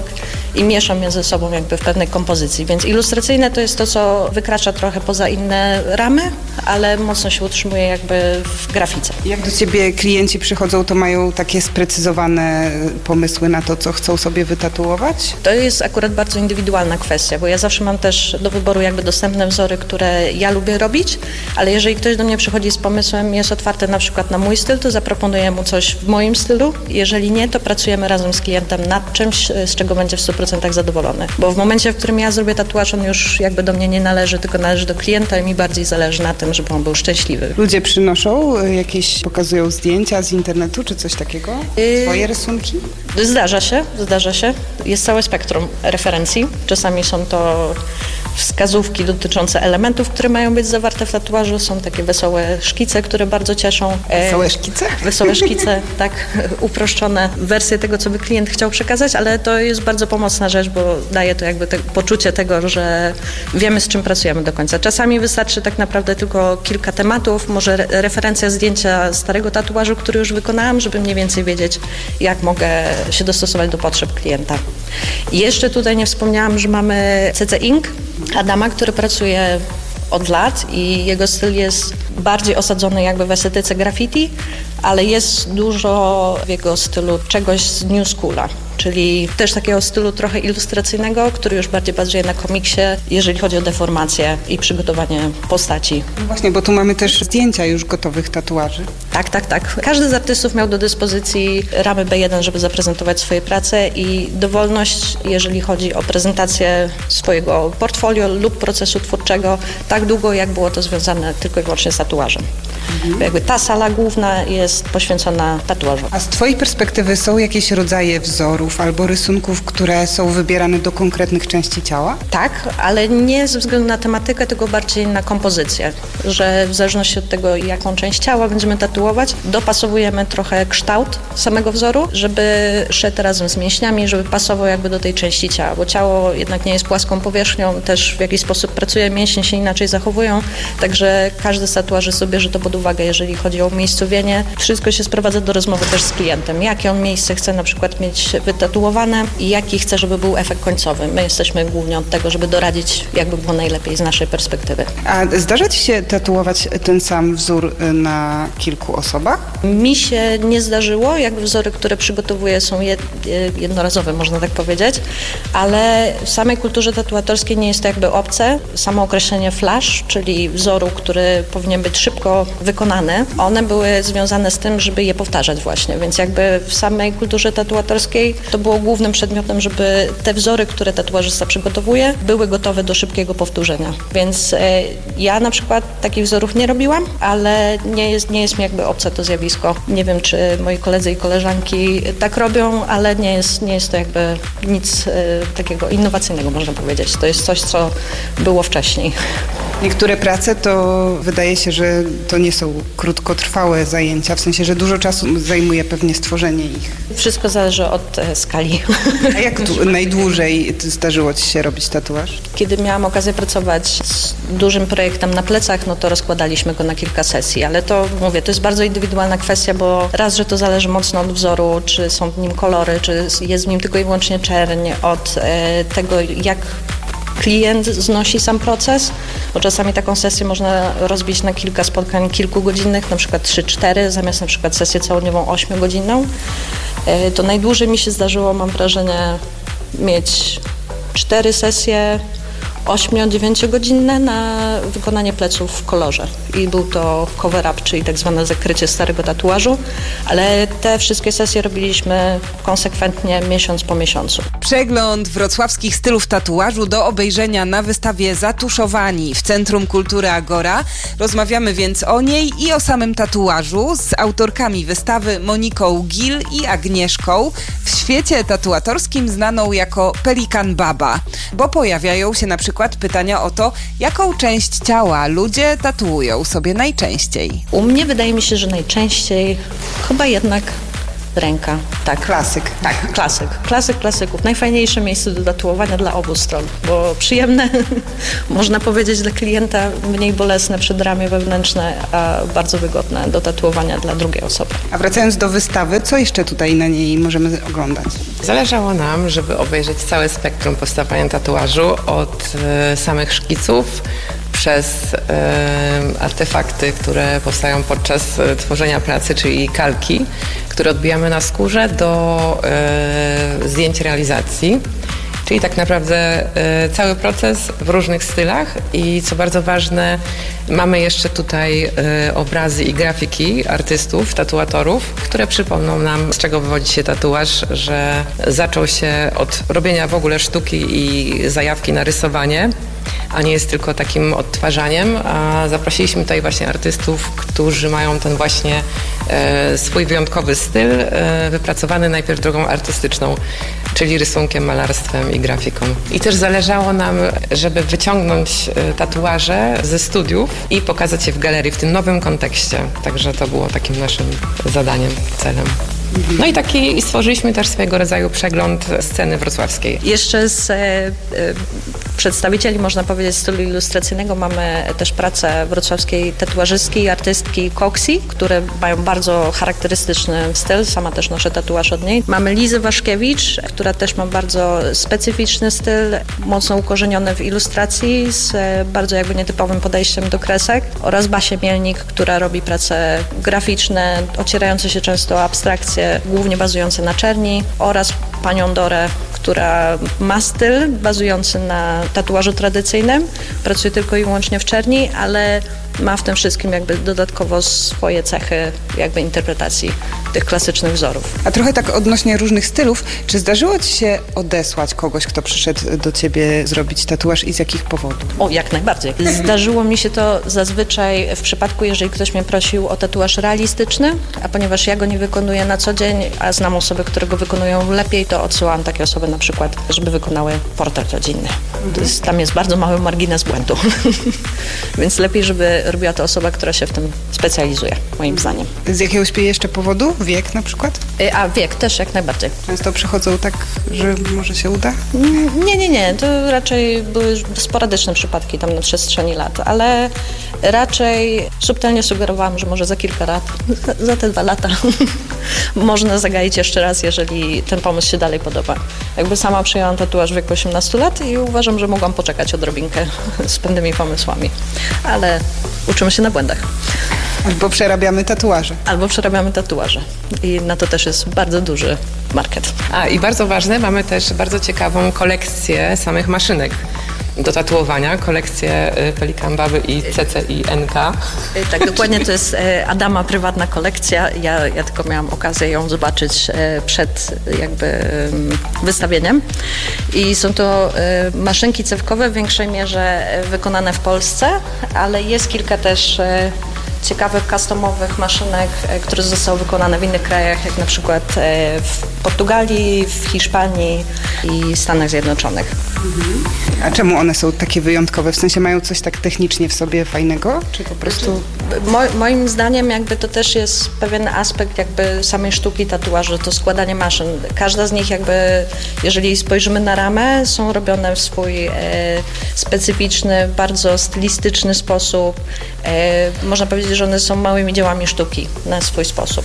i mieszam je ze sobą jakby w pewnej kompozycji. Więc ilustracyjne to jest to, co wykracza trochę poza inne ramy, ale mocno się utrzymuje jakby w grafice. Jak do ciebie klienci przychodzą, to mają takie sprecyzowane pomysły na to, co chcą sobie wytatuować? To jest akurat bardzo indywidualna kwestia, bo ja zawsze mam też do wyboru jakby dostępne wzory, które ja lubię robić, ale jeżeli ktoś do mnie przychodzi z pomysłem, jest otwarty na przykład na mój styl, to zaproponuję mu coś w moim stylu. Jeżeli nie, to pracujemy razem z klientem nad czymś, z czego będzie w 100% zadowolony. Bo w momencie, w którym ja zrobię tatuaż, on już jakby do mnie nie należy, tylko należy do klienta i mi bardziej zależy na tym, żeby on był szczęśliwy. Ludzie przynoszą jakieś, pokazują zdjęcia z internetu czy coś takiego? Swoje rysunki? Zdarza się. Jest całe spektrum referencji. Czasami są to wskazówki dotyczące elementów, które mają być zawarte w tatuażu. Są takie wesołe szkice, które bardzo cieszą. Wesołe szkice? Wesołe szkice, tak, uproszczone wersje tego, co by klient chciał przekazać, ale to jest bardzo pomocna rzecz, bo daje to jakby poczucie tego, że wiemy, z czym pracujemy do końca. Czasami wystarczy tak naprawdę tylko kilka tematów, może referencja zdjęcia starego tatuażu, który już wykonałam, żeby mniej więcej wiedzieć, jak mogę się dostosować do potrzeb klienta. I jeszcze tutaj nie wspomniałam, że mamy CC Ink, Adama, który pracuje od lat i jego styl jest bardziej osadzony jakby w estetyce graffiti, ale jest dużo w jego stylu czegoś z New Schoola, czyli też takiego stylu trochę ilustracyjnego, który już bardziej bazuje na komiksie, jeżeli chodzi o deformację i przygotowanie postaci. Właśnie, bo tu mamy też zdjęcia już gotowych tatuaży. Tak. Każdy z artystów miał do dyspozycji ramy B1, żeby zaprezentować swoje prace i dowolność, jeżeli chodzi o prezentację swojego portfolio lub procesu twórczego, tak długo, jak było to związane tylko i wyłącznie z tatuażem. Jakby ta sala główna jest poświęcona tatuażom. A z twojej perspektywy są jakieś rodzaje wzorów albo rysunków, które są wybierane do konkretnych części ciała? Tak, ale nie ze względu na tematykę, tylko bardziej na kompozycję, że w zależności od tego, jaką część ciała będziemy tatuować, dopasowujemy trochę kształt samego wzoru, żeby szedł razem z mięśniami, żeby pasował jakby do tej części ciała, bo ciało jednak nie jest płaską powierzchnią, też w jakiś sposób pracuje, mięśnie się inaczej zachowują, także każdy z tatuaży sobie bierze to pod uwagę, jeżeli chodzi o umiejscowienie. Wszystko się sprowadza do rozmowy też z klientem, jakie on miejsce chce na przykład mieć wytatuowane i jaki chce, żeby był efekt końcowy. My jesteśmy głównie od tego, żeby doradzić, jakby było najlepiej z naszej perspektywy. A zdarza ci się tatuować ten sam wzór na kilku osobach? Mi się nie zdarzyło, jakby wzory, które przygotowuję są jednorazowe, można tak powiedzieć, ale w samej kulturze tatuatorskiej nie jest to jakby obce. Samo określenie flash, czyli wzoru, który powinien być szybko wykonany, one były związane z tym, żeby je powtarzać właśnie, więc jakby w samej kulturze tatuatorskiej to było głównym przedmiotem, żeby te wzory, które tatuażysta przygotowuje, były gotowe do szybkiego powtórzenia. Więc ja na przykład takich wzorów nie robiłam, ale nie jest mi jakby obce to zjawisko. Nie wiem, czy moi koledzy i koleżanki tak robią, ale nie jest to jakby nic takiego innowacyjnego, można powiedzieć. To jest coś, co było wcześniej. Niektóre prace to wydaje się, że to nie są krótkotrwałe zajęcia, w sensie, że dużo czasu zajmuje pewnie stworzenie ich. Wszystko zależy od skali. A jak najdłużej zdarzyło ci się robić tatuaż? Kiedy miałam okazję pracować z dużym projektem na plecach, no to rozkładaliśmy go na kilka sesji, ale to mówię, to jest bardzo indywidualna kwestia, bo raz, że to zależy mocno od wzoru, czy są w nim kolory, czy jest w nim tylko i wyłącznie czerń, od tego, jak klient znosi sam proces, bo czasami taką sesję można rozbić na kilka spotkań kilkugodzinnych, na przykład 3-4, zamiast na przykład sesję całodniową 8-godzinną. To najdłużej mi się zdarzyło, mam wrażenie, mieć 4 sesje 8-9-godzinne na wykonanie pleców w kolorze. I był to cover-up, czyli tak zwane zakrycie starego tatuażu, ale te wszystkie sesje robiliśmy konsekwentnie miesiąc po miesiącu. Przegląd wrocławskich stylów tatuażu do obejrzenia na wystawie Zatuszowani w Centrum Kultury Agora. Rozmawiamy więc o niej i o samym tatuażu z autorkami wystawy Moniką Gil i Agnieszką, w świecie tatuatorskim znaną jako Pelikan Baba, bo pojawiają się na przykład pytania o to, jaką część ciała ludzie tatuują sobie najczęściej. U mnie wydaje mi się, że najczęściej chyba jednak ręka. Tak. Klasyk. Tak, klasyk. Klasyk klasyków. Najfajniejsze miejsce do tatuowania dla obu stron, bo przyjemne, można powiedzieć, dla klienta, mniej bolesne przedramię wewnętrzne, a bardzo wygodne do tatuowania dla drugiej osoby. A wracając do wystawy, co jeszcze tutaj na niej możemy oglądać? Zależało nam, żeby obejrzeć całe spektrum powstawania tatuażu, od samych szkiców, przez artefakty, które powstają podczas tworzenia pracy, czyli kalki, które odbijamy na skórze, do zdjęć realizacji. Czyli tak naprawdę cały proces w różnych stylach i co bardzo ważne, mamy jeszcze tutaj obrazy i grafiki artystów, tatuatorów, które przypomną nam, z czego wywodzi się tatuaż, że zaczął się od robienia w ogóle sztuki i zajawki na rysowanie, a nie jest tylko takim odtwarzaniem. A zaprosiliśmy tutaj właśnie artystów, którzy mają ten właśnie swój wyjątkowy styl, wypracowany najpierw drogą artystyczną, czyli rysunkiem, malarstwem i grafiką. I też zależało nam, żeby wyciągnąć tatuaże ze studiów i pokazać je w galerii w tym nowym kontekście. Także to było takim naszym zadaniem, celem. No i stworzyliśmy też swojego rodzaju przegląd sceny wrocławskiej. Jeszcze z przedstawicieli, można powiedzieć, stylu ilustracyjnego mamy też pracę wrocławskiej tatuażystki i artystki Koksi, które mają bardzo charakterystyczny styl, sama też noszę tatuaż od niej. Mamy Lizę Waszkiewicz, która też ma bardzo specyficzny styl, mocno ukorzeniony w ilustracji, z bardzo jakby nietypowym podejściem do kresek, oraz Basię Mielnik, która robi prace graficzne, ocierające się często o abstrakcje, głównie bazujące na czerni, oraz panią Dorę, która ma styl bazujący na tatuażu tradycyjnym, pracuje tylko i wyłącznie w czerni, ale ma w tym wszystkim jakby dodatkowo swoje cechy jakby interpretacji tych klasycznych wzorów. A trochę tak odnośnie różnych stylów, czy zdarzyło ci się odesłać kogoś, kto przyszedł do ciebie zrobić tatuaż i z jakich powodów? O, jak najbardziej. Zdarzyło mi się to zazwyczaj w przypadku, jeżeli ktoś mnie prosił o tatuaż realistyczny, a ponieważ ja go nie wykonuję na co dzień, a znam osoby, które go wykonują lepiej, to odsyłam takie osoby na przykład, żeby wykonały portret rodzinny. Tam jest bardzo mały margines błędu. Więc lepiej, żeby robiła to osoba, która się w tym specjalizuje, moim zdaniem. Z jakiegoś jeszcze powodu? Wiek na przykład? A wiek też jak najbardziej. Często przychodzą tak, że może się uda? Nie. To raczej były sporadyczne przypadki tam na przestrzeni lat, ale raczej subtelnie sugerowałam, że może za kilka lat, za te 2 lata można zagaić jeszcze raz, jeżeli ten pomysł się dalej podoba. Jakby sama przyjęłam tatuaż w wieku 18 lat i uważam, że mogłam poczekać odrobinkę z pewnymi pomysłami, ale uczymy się na błędach. Albo przerabiamy tatuaże. I na to też jest bardzo duży market. I bardzo ważne, mamy też bardzo ciekawą kolekcję samych maszynek do tatuowania, kolekcję Pelikan Baby i CC i NK. Tak, dokładnie, to jest Adama prywatna kolekcja. Ja tylko miałam okazję ją zobaczyć przed jakby wystawieniem. I są to maszynki cewkowe w większej mierze wykonane w Polsce, ale jest kilka też ciekawych, customowych maszynek, które zostały wykonane w innych krajach, jak na przykład w Portugalii, w Hiszpanii i Stanach Zjednoczonych. A czemu one są takie wyjątkowe? W sensie mają coś tak technicznie w sobie fajnego? Czy po prostu... Moim zdaniem jakby to też jest pewien aspekt jakby samej sztuki tatuażu, to składanie maszyn. Każda z nich jakby, jeżeli spojrzymy na ramę, są robione w swój specyficzny, bardzo stylistyczny sposób. Można powiedzieć, że one są małymi dziełami sztuki na swój sposób.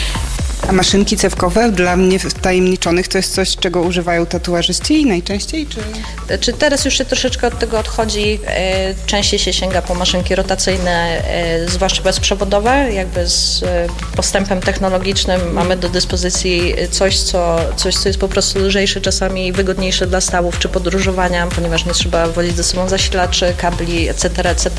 A maszynki cewkowe dla mnie wtajemniczonych to jest coś, czego używają tatuażyści najczęściej? Czy teraz już się troszeczkę od tego odchodzi? Częściej się sięga po maszynki rotacyjne, zwłaszcza bezprzewodowe. Jakby z postępem technologicznym mamy do dyspozycji coś, co jest po prostu lżejsze, czasami wygodniejsze dla stawów czy podróżowania, ponieważ nie trzeba wozić ze sobą zasilaczy, kabli, etc.,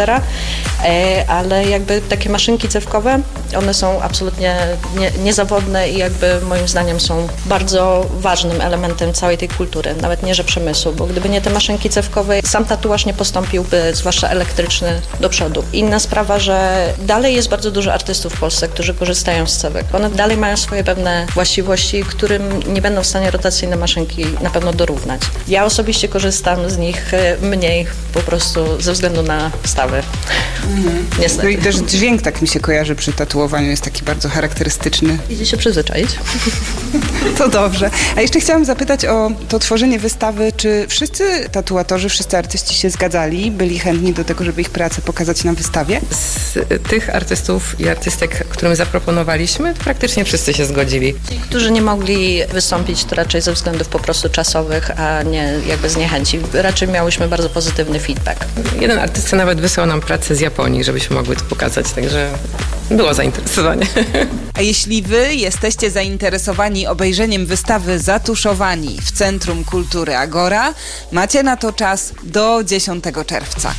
ale jakby takie maszynki cewkowe, one są absolutnie niezawodne i jakby moim zdaniem są bardzo ważnym elementem całej tej kultury, nawet nie że przemysłu, bo gdyby nie te maszynki cewkowe, sam tatuaż nie postąpiłby, zwłaszcza elektryczny, do przodu. Inna sprawa, że dalej jest bardzo dużo artystów w Polsce, którzy korzystają z cewek. One dalej mają swoje pewne właściwości, którym nie będą w stanie rotacyjne maszynki na pewno dorównać. Ja osobiście korzystam z nich mniej, po prostu ze względu na stawy. Niestety. No i też dźwięk tak mi się kojarzy przy tatuowaniu, jest taki bardzo charakterystyczny. Idzie się przez przyzwyczaić. To dobrze. A jeszcze chciałam zapytać o to tworzenie wystawy. Czy wszyscy tatuatorzy, wszyscy artyści się zgadzali? Byli chętni do tego, żeby ich pracę pokazać na wystawie? Z tych artystów i artystek, którym zaproponowaliśmy, to praktycznie wszyscy się zgodzili. Ci, którzy nie mogli wystąpić, to raczej ze względów po prostu czasowych, a nie jakby z niechęci. Raczej miałyśmy bardzo pozytywny feedback. Jeden artysta nawet wysłał nam pracę z Japonii, żebyśmy mogły to pokazać, także było zainteresowanie. A jeśli wy jesteście zainteresowani obejrzeniem wystawy Zatuszowani w Centrum Kultury Agora, macie na to czas do 10 czerwca.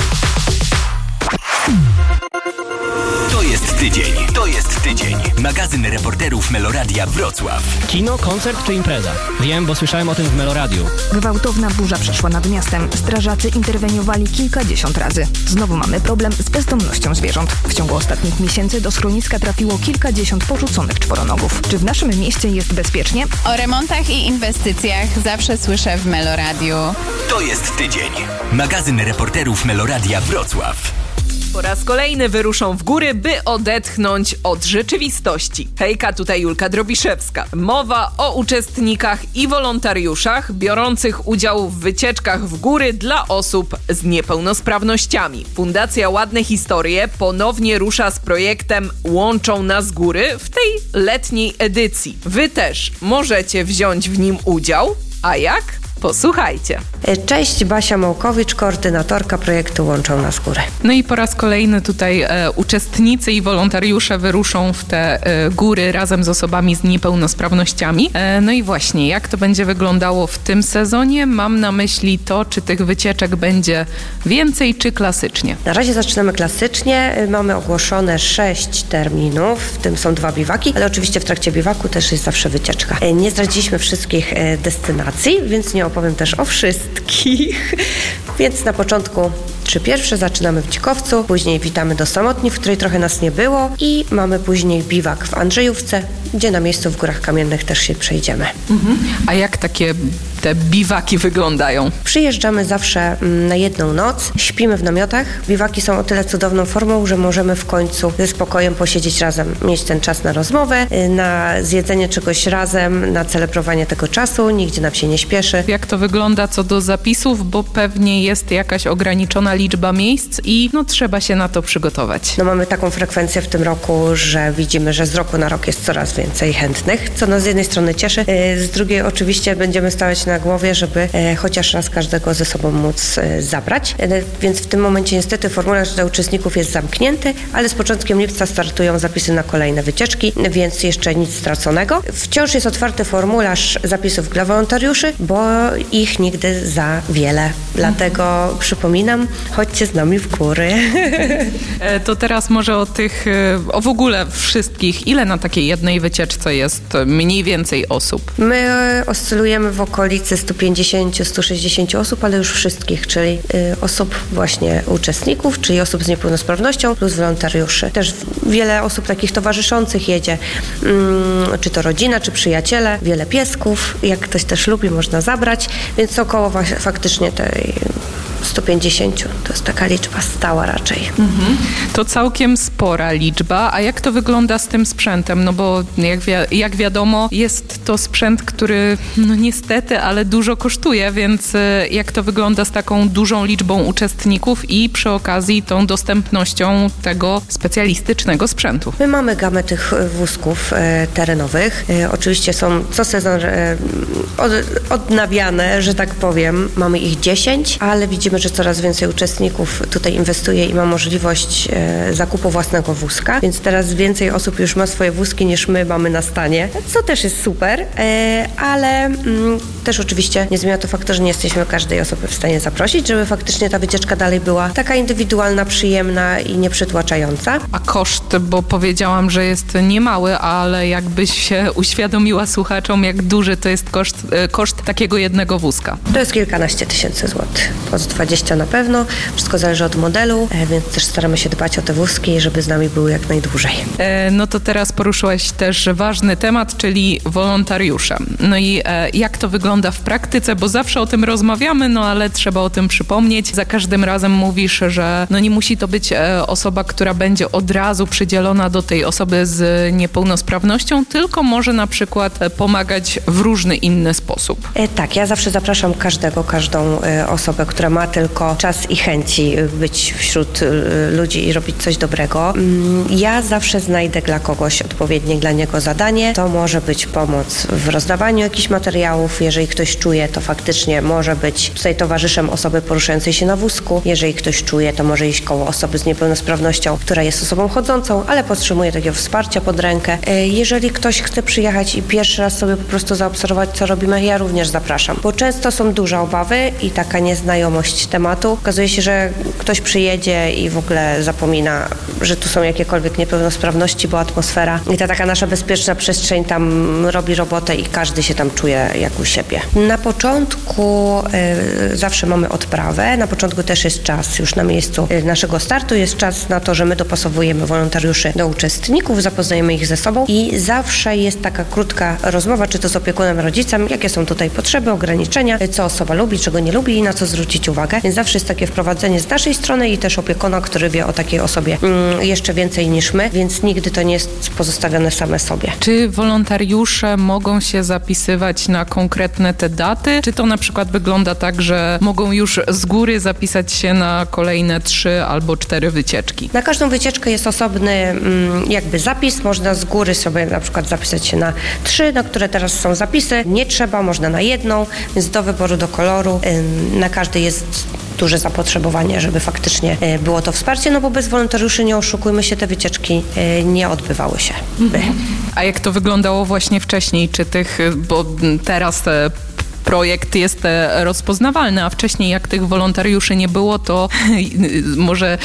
To jest tydzień. Magazyn reporterów Meloradia Wrocław. Kino, koncert czy impreza? Wiem, bo słyszałem o tym w Meloradiu. Gwałtowna burza przeszła nad miastem. Strażacy interweniowali kilkadziesiąt razy. Znowu mamy problem z bezdomnością zwierząt. W ciągu ostatnich miesięcy do schroniska trafiło kilkadziesiąt porzuconych czworonogów. Czy w naszym mieście jest bezpiecznie? O remontach i inwestycjach zawsze słyszę w Meloradiu. To jest tydzień. Magazyn reporterów Meloradia Wrocław. Po raz kolejny wyruszą w góry, by odetchnąć od rzeczywistości. Hejka, tutaj Julka Drobiszewska. Mowa o uczestnikach i wolontariuszach biorących udział w wycieczkach w góry dla osób z niepełnosprawnościami. Fundacja Ładne Historie ponownie rusza z projektem Łączą nas góry w tej letniej edycji. Wy też możecie wziąć w nim udział. A jak? Posłuchajcie. Cześć, Basia Małkowicz, koordynatorka projektu Łączą nas góry. No i po raz kolejny tutaj uczestnicy i wolontariusze wyruszą w te góry razem z osobami z niepełnosprawnościami. No i właśnie, jak to będzie wyglądało w tym sezonie? Mam na myśli to, czy tych wycieczek będzie więcej, czy klasycznie. Na razie zaczynamy klasycznie. Mamy ogłoszone 6 terminów, w tym są 2 biwaki, ale oczywiście w trakcie biwaku też jest zawsze wycieczka. Nie zdradziliśmy wszystkich destynacji, więc nie opowiem też o wszystkich. Więc na początku 3 pierwsze zaczynamy w Dzikowcu, później witamy do Samotni, w której trochę nas nie było i mamy później biwak w Andrzejówce, gdzie na miejscu w Górach Kamiennych też się przejdziemy. A jak takie te biwaki wyglądają? Przyjeżdżamy zawsze na jedną noc, śpimy w namiotach. Biwaki są o tyle cudowną formą, że możemy w końcu ze spokojem posiedzieć razem, mieć ten czas na rozmowę, na zjedzenie czegoś razem, na celebrowanie tego czasu, nigdzie nam się nie śpieszy. Jak to wygląda co do zapisów, bo pewnie jest jakaś ograniczona liczba miejsc i trzeba się na to przygotować. Mamy taką frekwencję w tym roku, że widzimy, że z roku na rok jest coraz więcej chętnych, co nas z jednej strony cieszy, z drugiej oczywiście będziemy stawać na głowie, żeby chociaż raz każdego ze sobą móc zabrać. Więc w tym momencie niestety formularz dla uczestników jest zamknięty, ale z początkiem lipca startują zapisy na kolejne wycieczki, więc jeszcze nic straconego. Wciąż jest otwarty formularz zapisów dla wolontariuszy, bo ich nigdy za wiele. Dlatego przypominam, chodźcie z nami w góry. To teraz może o w ogóle wszystkich. Ile na takiej jednej wycieczce jest mniej więcej osób? My oscylujemy w okolicy 150-160 osób, ale już wszystkich, czyli osób właśnie uczestników, czyli osób z niepełnosprawnością plus wolontariuszy. Też wiele osób takich towarzyszących jedzie, czy to rodzina, czy przyjaciele, wiele piesków, jak ktoś też lubi, można zabrać, więc około faktycznie tej 150 to jest taka liczba stała raczej. To całkiem spora liczba, a jak to wygląda z tym sprzętem? No bo jak wiadomo, jest to sprzęt, który niestety, ale dużo kosztuje, więc jak to wygląda z taką dużą liczbą uczestników i przy okazji tą dostępnością tego specjalistycznego sprzętu? My mamy gamę tych wózków terenowych. Oczywiście są co sezon odnawiane, że tak powiem. Mamy ich 10, ale widzimy, że coraz więcej uczestników tutaj inwestuje i ma możliwość zakupu własnego wózka, więc teraz więcej osób już ma swoje wózki niż my mamy na stanie, co też jest super, ale też oczywiście nie zmienia to faktu, że nie jesteśmy każdej osoby w stanie zaprosić, żeby faktycznie ta wycieczka dalej była taka indywidualna, przyjemna i nieprzytłaczająca. A koszt, bo powiedziałam, że jest niemały, ale jakbyś się uświadomiła słuchaczom, jak duży to jest koszt takiego jednego wózka. To jest kilkanaście tysięcy złotych. 20 na pewno. Wszystko zależy od modelu, więc też staramy się dbać o te wózki, żeby z nami były jak najdłużej. No to teraz poruszyłaś też ważny temat, czyli wolontariusze. No i jak to wygląda w praktyce, bo zawsze o tym rozmawiamy, no ale trzeba o tym przypomnieć. Za każdym razem mówisz, że no nie musi to być osoba, która będzie od razu przydzielona do tej osoby z niepełnosprawnością, tylko może na przykład pomagać w różny inny sposób. Tak, ja zawsze zapraszam każdą osobę, która ma tylko czas i chęci być wśród ludzi i robić coś dobrego. Ja zawsze znajdę dla kogoś odpowiednie dla niego zadanie. To może być pomoc w rozdawaniu jakichś materiałów. Jeżeli ktoś czuje, to faktycznie może być tutaj towarzyszem osoby poruszającej się na wózku. Jeżeli ktoś czuje, to może iść koło osoby z niepełnosprawnością, która jest osobą chodzącą, ale potrzebuje takiego wsparcia pod rękę. Jeżeli ktoś chce przyjechać i pierwszy raz sobie po prostu zaobserwować, co robimy, ja również zapraszam. Bo często są duże obawy i taka nieznajomość tematu. Okazuje się, że ktoś przyjedzie i w ogóle zapomina, że tu są jakiekolwiek niepełnosprawności, bo atmosfera i ta taka nasza bezpieczna przestrzeń tam robi robotę i każdy się tam czuje jak u siebie. Na początku zawsze mamy odprawę, na początku też jest czas już na miejscu naszego startu, jest czas na to, że my dopasowujemy wolontariuszy do uczestników, zapoznajemy ich ze sobą i zawsze jest taka krótka rozmowa, czy to z opiekunem, rodzicem, jakie są tutaj potrzeby, ograniczenia, co osoba lubi, czego nie lubi i na co zwrócić uwagę. Więc zawsze jest takie wprowadzenie z naszej strony i też opiekuna, który wie o takiej osobie jeszcze więcej niż my, więc nigdy to nie jest pozostawione same sobie. Czy wolontariusze mogą się zapisywać na konkretne te daty? Czy to na przykład wygląda tak, że mogą już z góry zapisać się na kolejne 3 albo 4 wycieczki? Na każdą wycieczkę jest osobny jakby zapis. Można z góry sobie na przykład zapisać się na 3, na które teraz są zapisy. Nie trzeba, można na 1, więc do wyboru, do koloru. Na każdy jest duże zapotrzebowanie, żeby faktycznie było to wsparcie, no bo bez wolontariuszy, nie oszukujmy się, te wycieczki nie odbywały się. A jak to wyglądało właśnie wcześniej? Czy bo teraz projekt jest rozpoznawalny, a wcześniej jak tych wolontariuszy nie było, to może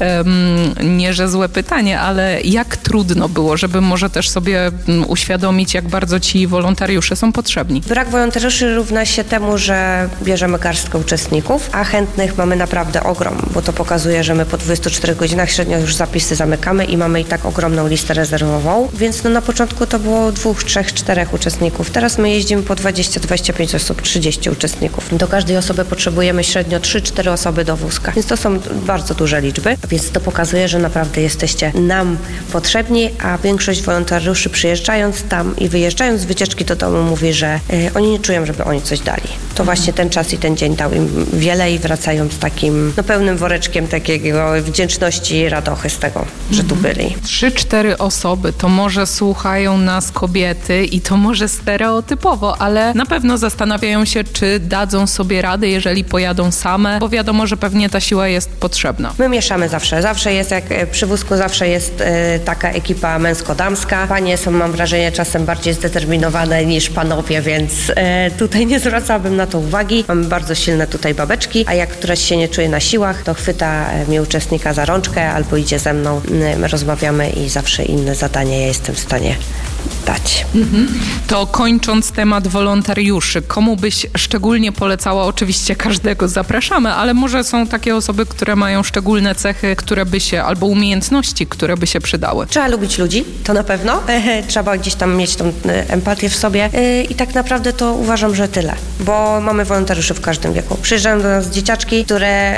nie, że złe pytanie, ale jak trudno było, żeby może też sobie uświadomić, jak bardzo ci wolontariusze są potrzebni? Brak wolontariuszy równa się temu, że bierzemy garstkę uczestników, a chętnych mamy naprawdę ogrom, bo to pokazuje, że my po 24 godzinach średnio już zapisy zamykamy i mamy i tak ogromną listę rezerwową, więc na początku to było 2, 3, 4 uczestników. Teraz my jeździmy po 20-25 osób. 30 uczestników. Do każdej osoby potrzebujemy średnio 3-4 osoby do wózka. Więc to są bardzo duże liczby, więc to pokazuje, że naprawdę jesteście nam potrzebni, a większość wolontariuszy przyjeżdżając tam i wyjeżdżając z wycieczki do domu mówi, że oni nie czują, żeby oni coś dali. To właśnie ten czas i ten dzień dał im wiele i wracają z takim pełnym woreczkiem takiego wdzięczności i radochy z tego, że tu byli. 3-4 osoby, to może słuchają nas kobiety i to może stereotypowo, ale na pewno zastanawiają się, czy dadzą sobie radę, jeżeli pojadą same, bo wiadomo, że pewnie ta siła jest potrzebna. My mieszamy zawsze. Zawsze jest, jak przy wózku, zawsze jest taka ekipa męsko-damska. Panie są, mam wrażenie, czasem bardziej zdeterminowane niż panowie, więc tutaj nie zwracałabym na to uwagi. Mamy bardzo silne tutaj babeczki, a jak któraś się nie czuje na siłach, to chwyta mnie uczestnika za rączkę albo idzie ze mną. My rozmawiamy i zawsze inne zadanie ja jestem w stanie dać. To kończąc temat wolontariuszy, komu byś szczególnie polecała? Oczywiście każdego zapraszamy, ale może są takie osoby, które mają szczególne cechy, które by się, albo umiejętności, które by się przydały. Trzeba lubić ludzi, to na pewno. Trzeba gdzieś tam mieć tą empatię w sobie i tak naprawdę to uważam, że tyle, bo mamy wolontariuszy w każdym wieku. Przyjeżdżają do nas dzieciaczki, które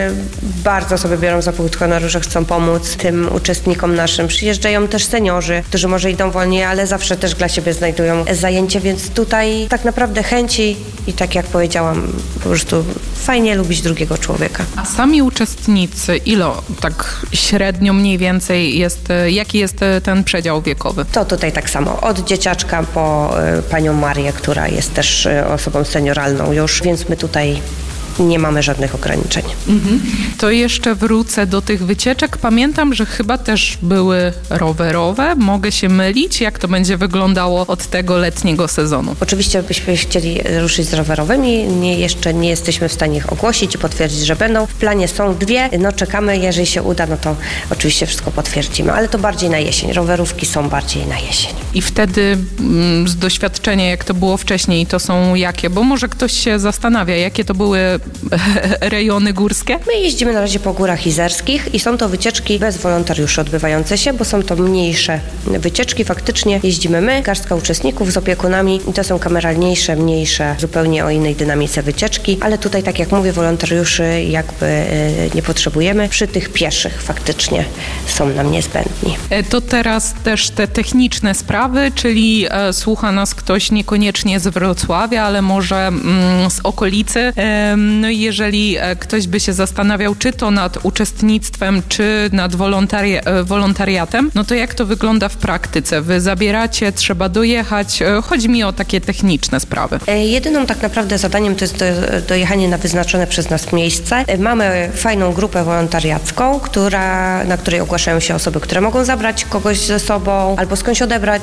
bardzo sobie biorą za półtora, że chcą pomóc tym uczestnikom naszym. Przyjeżdżają też seniorzy, którzy może idą wolniej, ale zawsze też dla siebie znajdują zajęcie, więc tutaj tak naprawdę chęci i tak jak powiedziałam, po prostu fajnie lubić drugiego człowieka. A sami uczestnicy, ile tak średnio mniej więcej jest, jaki jest ten przedział wiekowy? To tutaj tak samo, od dzieciaczka po panią Marię, która jest też osobą senioralną już, więc my tutaj nie mamy żadnych ograniczeń. To jeszcze wrócę do tych wycieczek. Pamiętam, że chyba też były rowerowe. Mogę się mylić? Jak to będzie wyglądało od tego letniego sezonu? Oczywiście byśmy chcieli ruszyć z rowerowymi. Jeszcze nie jesteśmy w stanie ich ogłosić i potwierdzić, że będą. W planie są 2. Czekamy. Jeżeli się uda, to oczywiście wszystko potwierdzimy. Ale to bardziej na jesień. Rowerówki są bardziej na jesień. I wtedy z doświadczenia, jak to było wcześniej, to są jakie? Bo może ktoś się zastanawia, jakie to były rejony górskie? My jeździmy na razie po górach izerskich i są to wycieczki bez wolontariuszy odbywające się, bo są to mniejsze wycieczki. Faktycznie jeździmy my, garstka uczestników z opiekunami i to są kameralniejsze, mniejsze, zupełnie o innej dynamice wycieczki, ale tutaj, tak jak mówię, wolontariuszy jakby nie potrzebujemy. Przy tych pieszych faktycznie są nam niezbędni. To teraz też te techniczne sprawy, czyli słucha nas ktoś niekoniecznie z Wrocławia, ale może z okolicy. No i jeżeli ktoś by się zastanawiał, czy to nad uczestnictwem, czy nad wolontariatem, no to jak to wygląda w praktyce? Wy zabieracie, trzeba dojechać. Chodzi mi o takie techniczne sprawy. Jedyną tak naprawdę zadaniem to jest dojechanie na wyznaczone przez nas miejsce. Mamy fajną grupę wolontariacką, na której ogłaszają się osoby, które mogą zabrać kogoś ze sobą albo skądś odebrać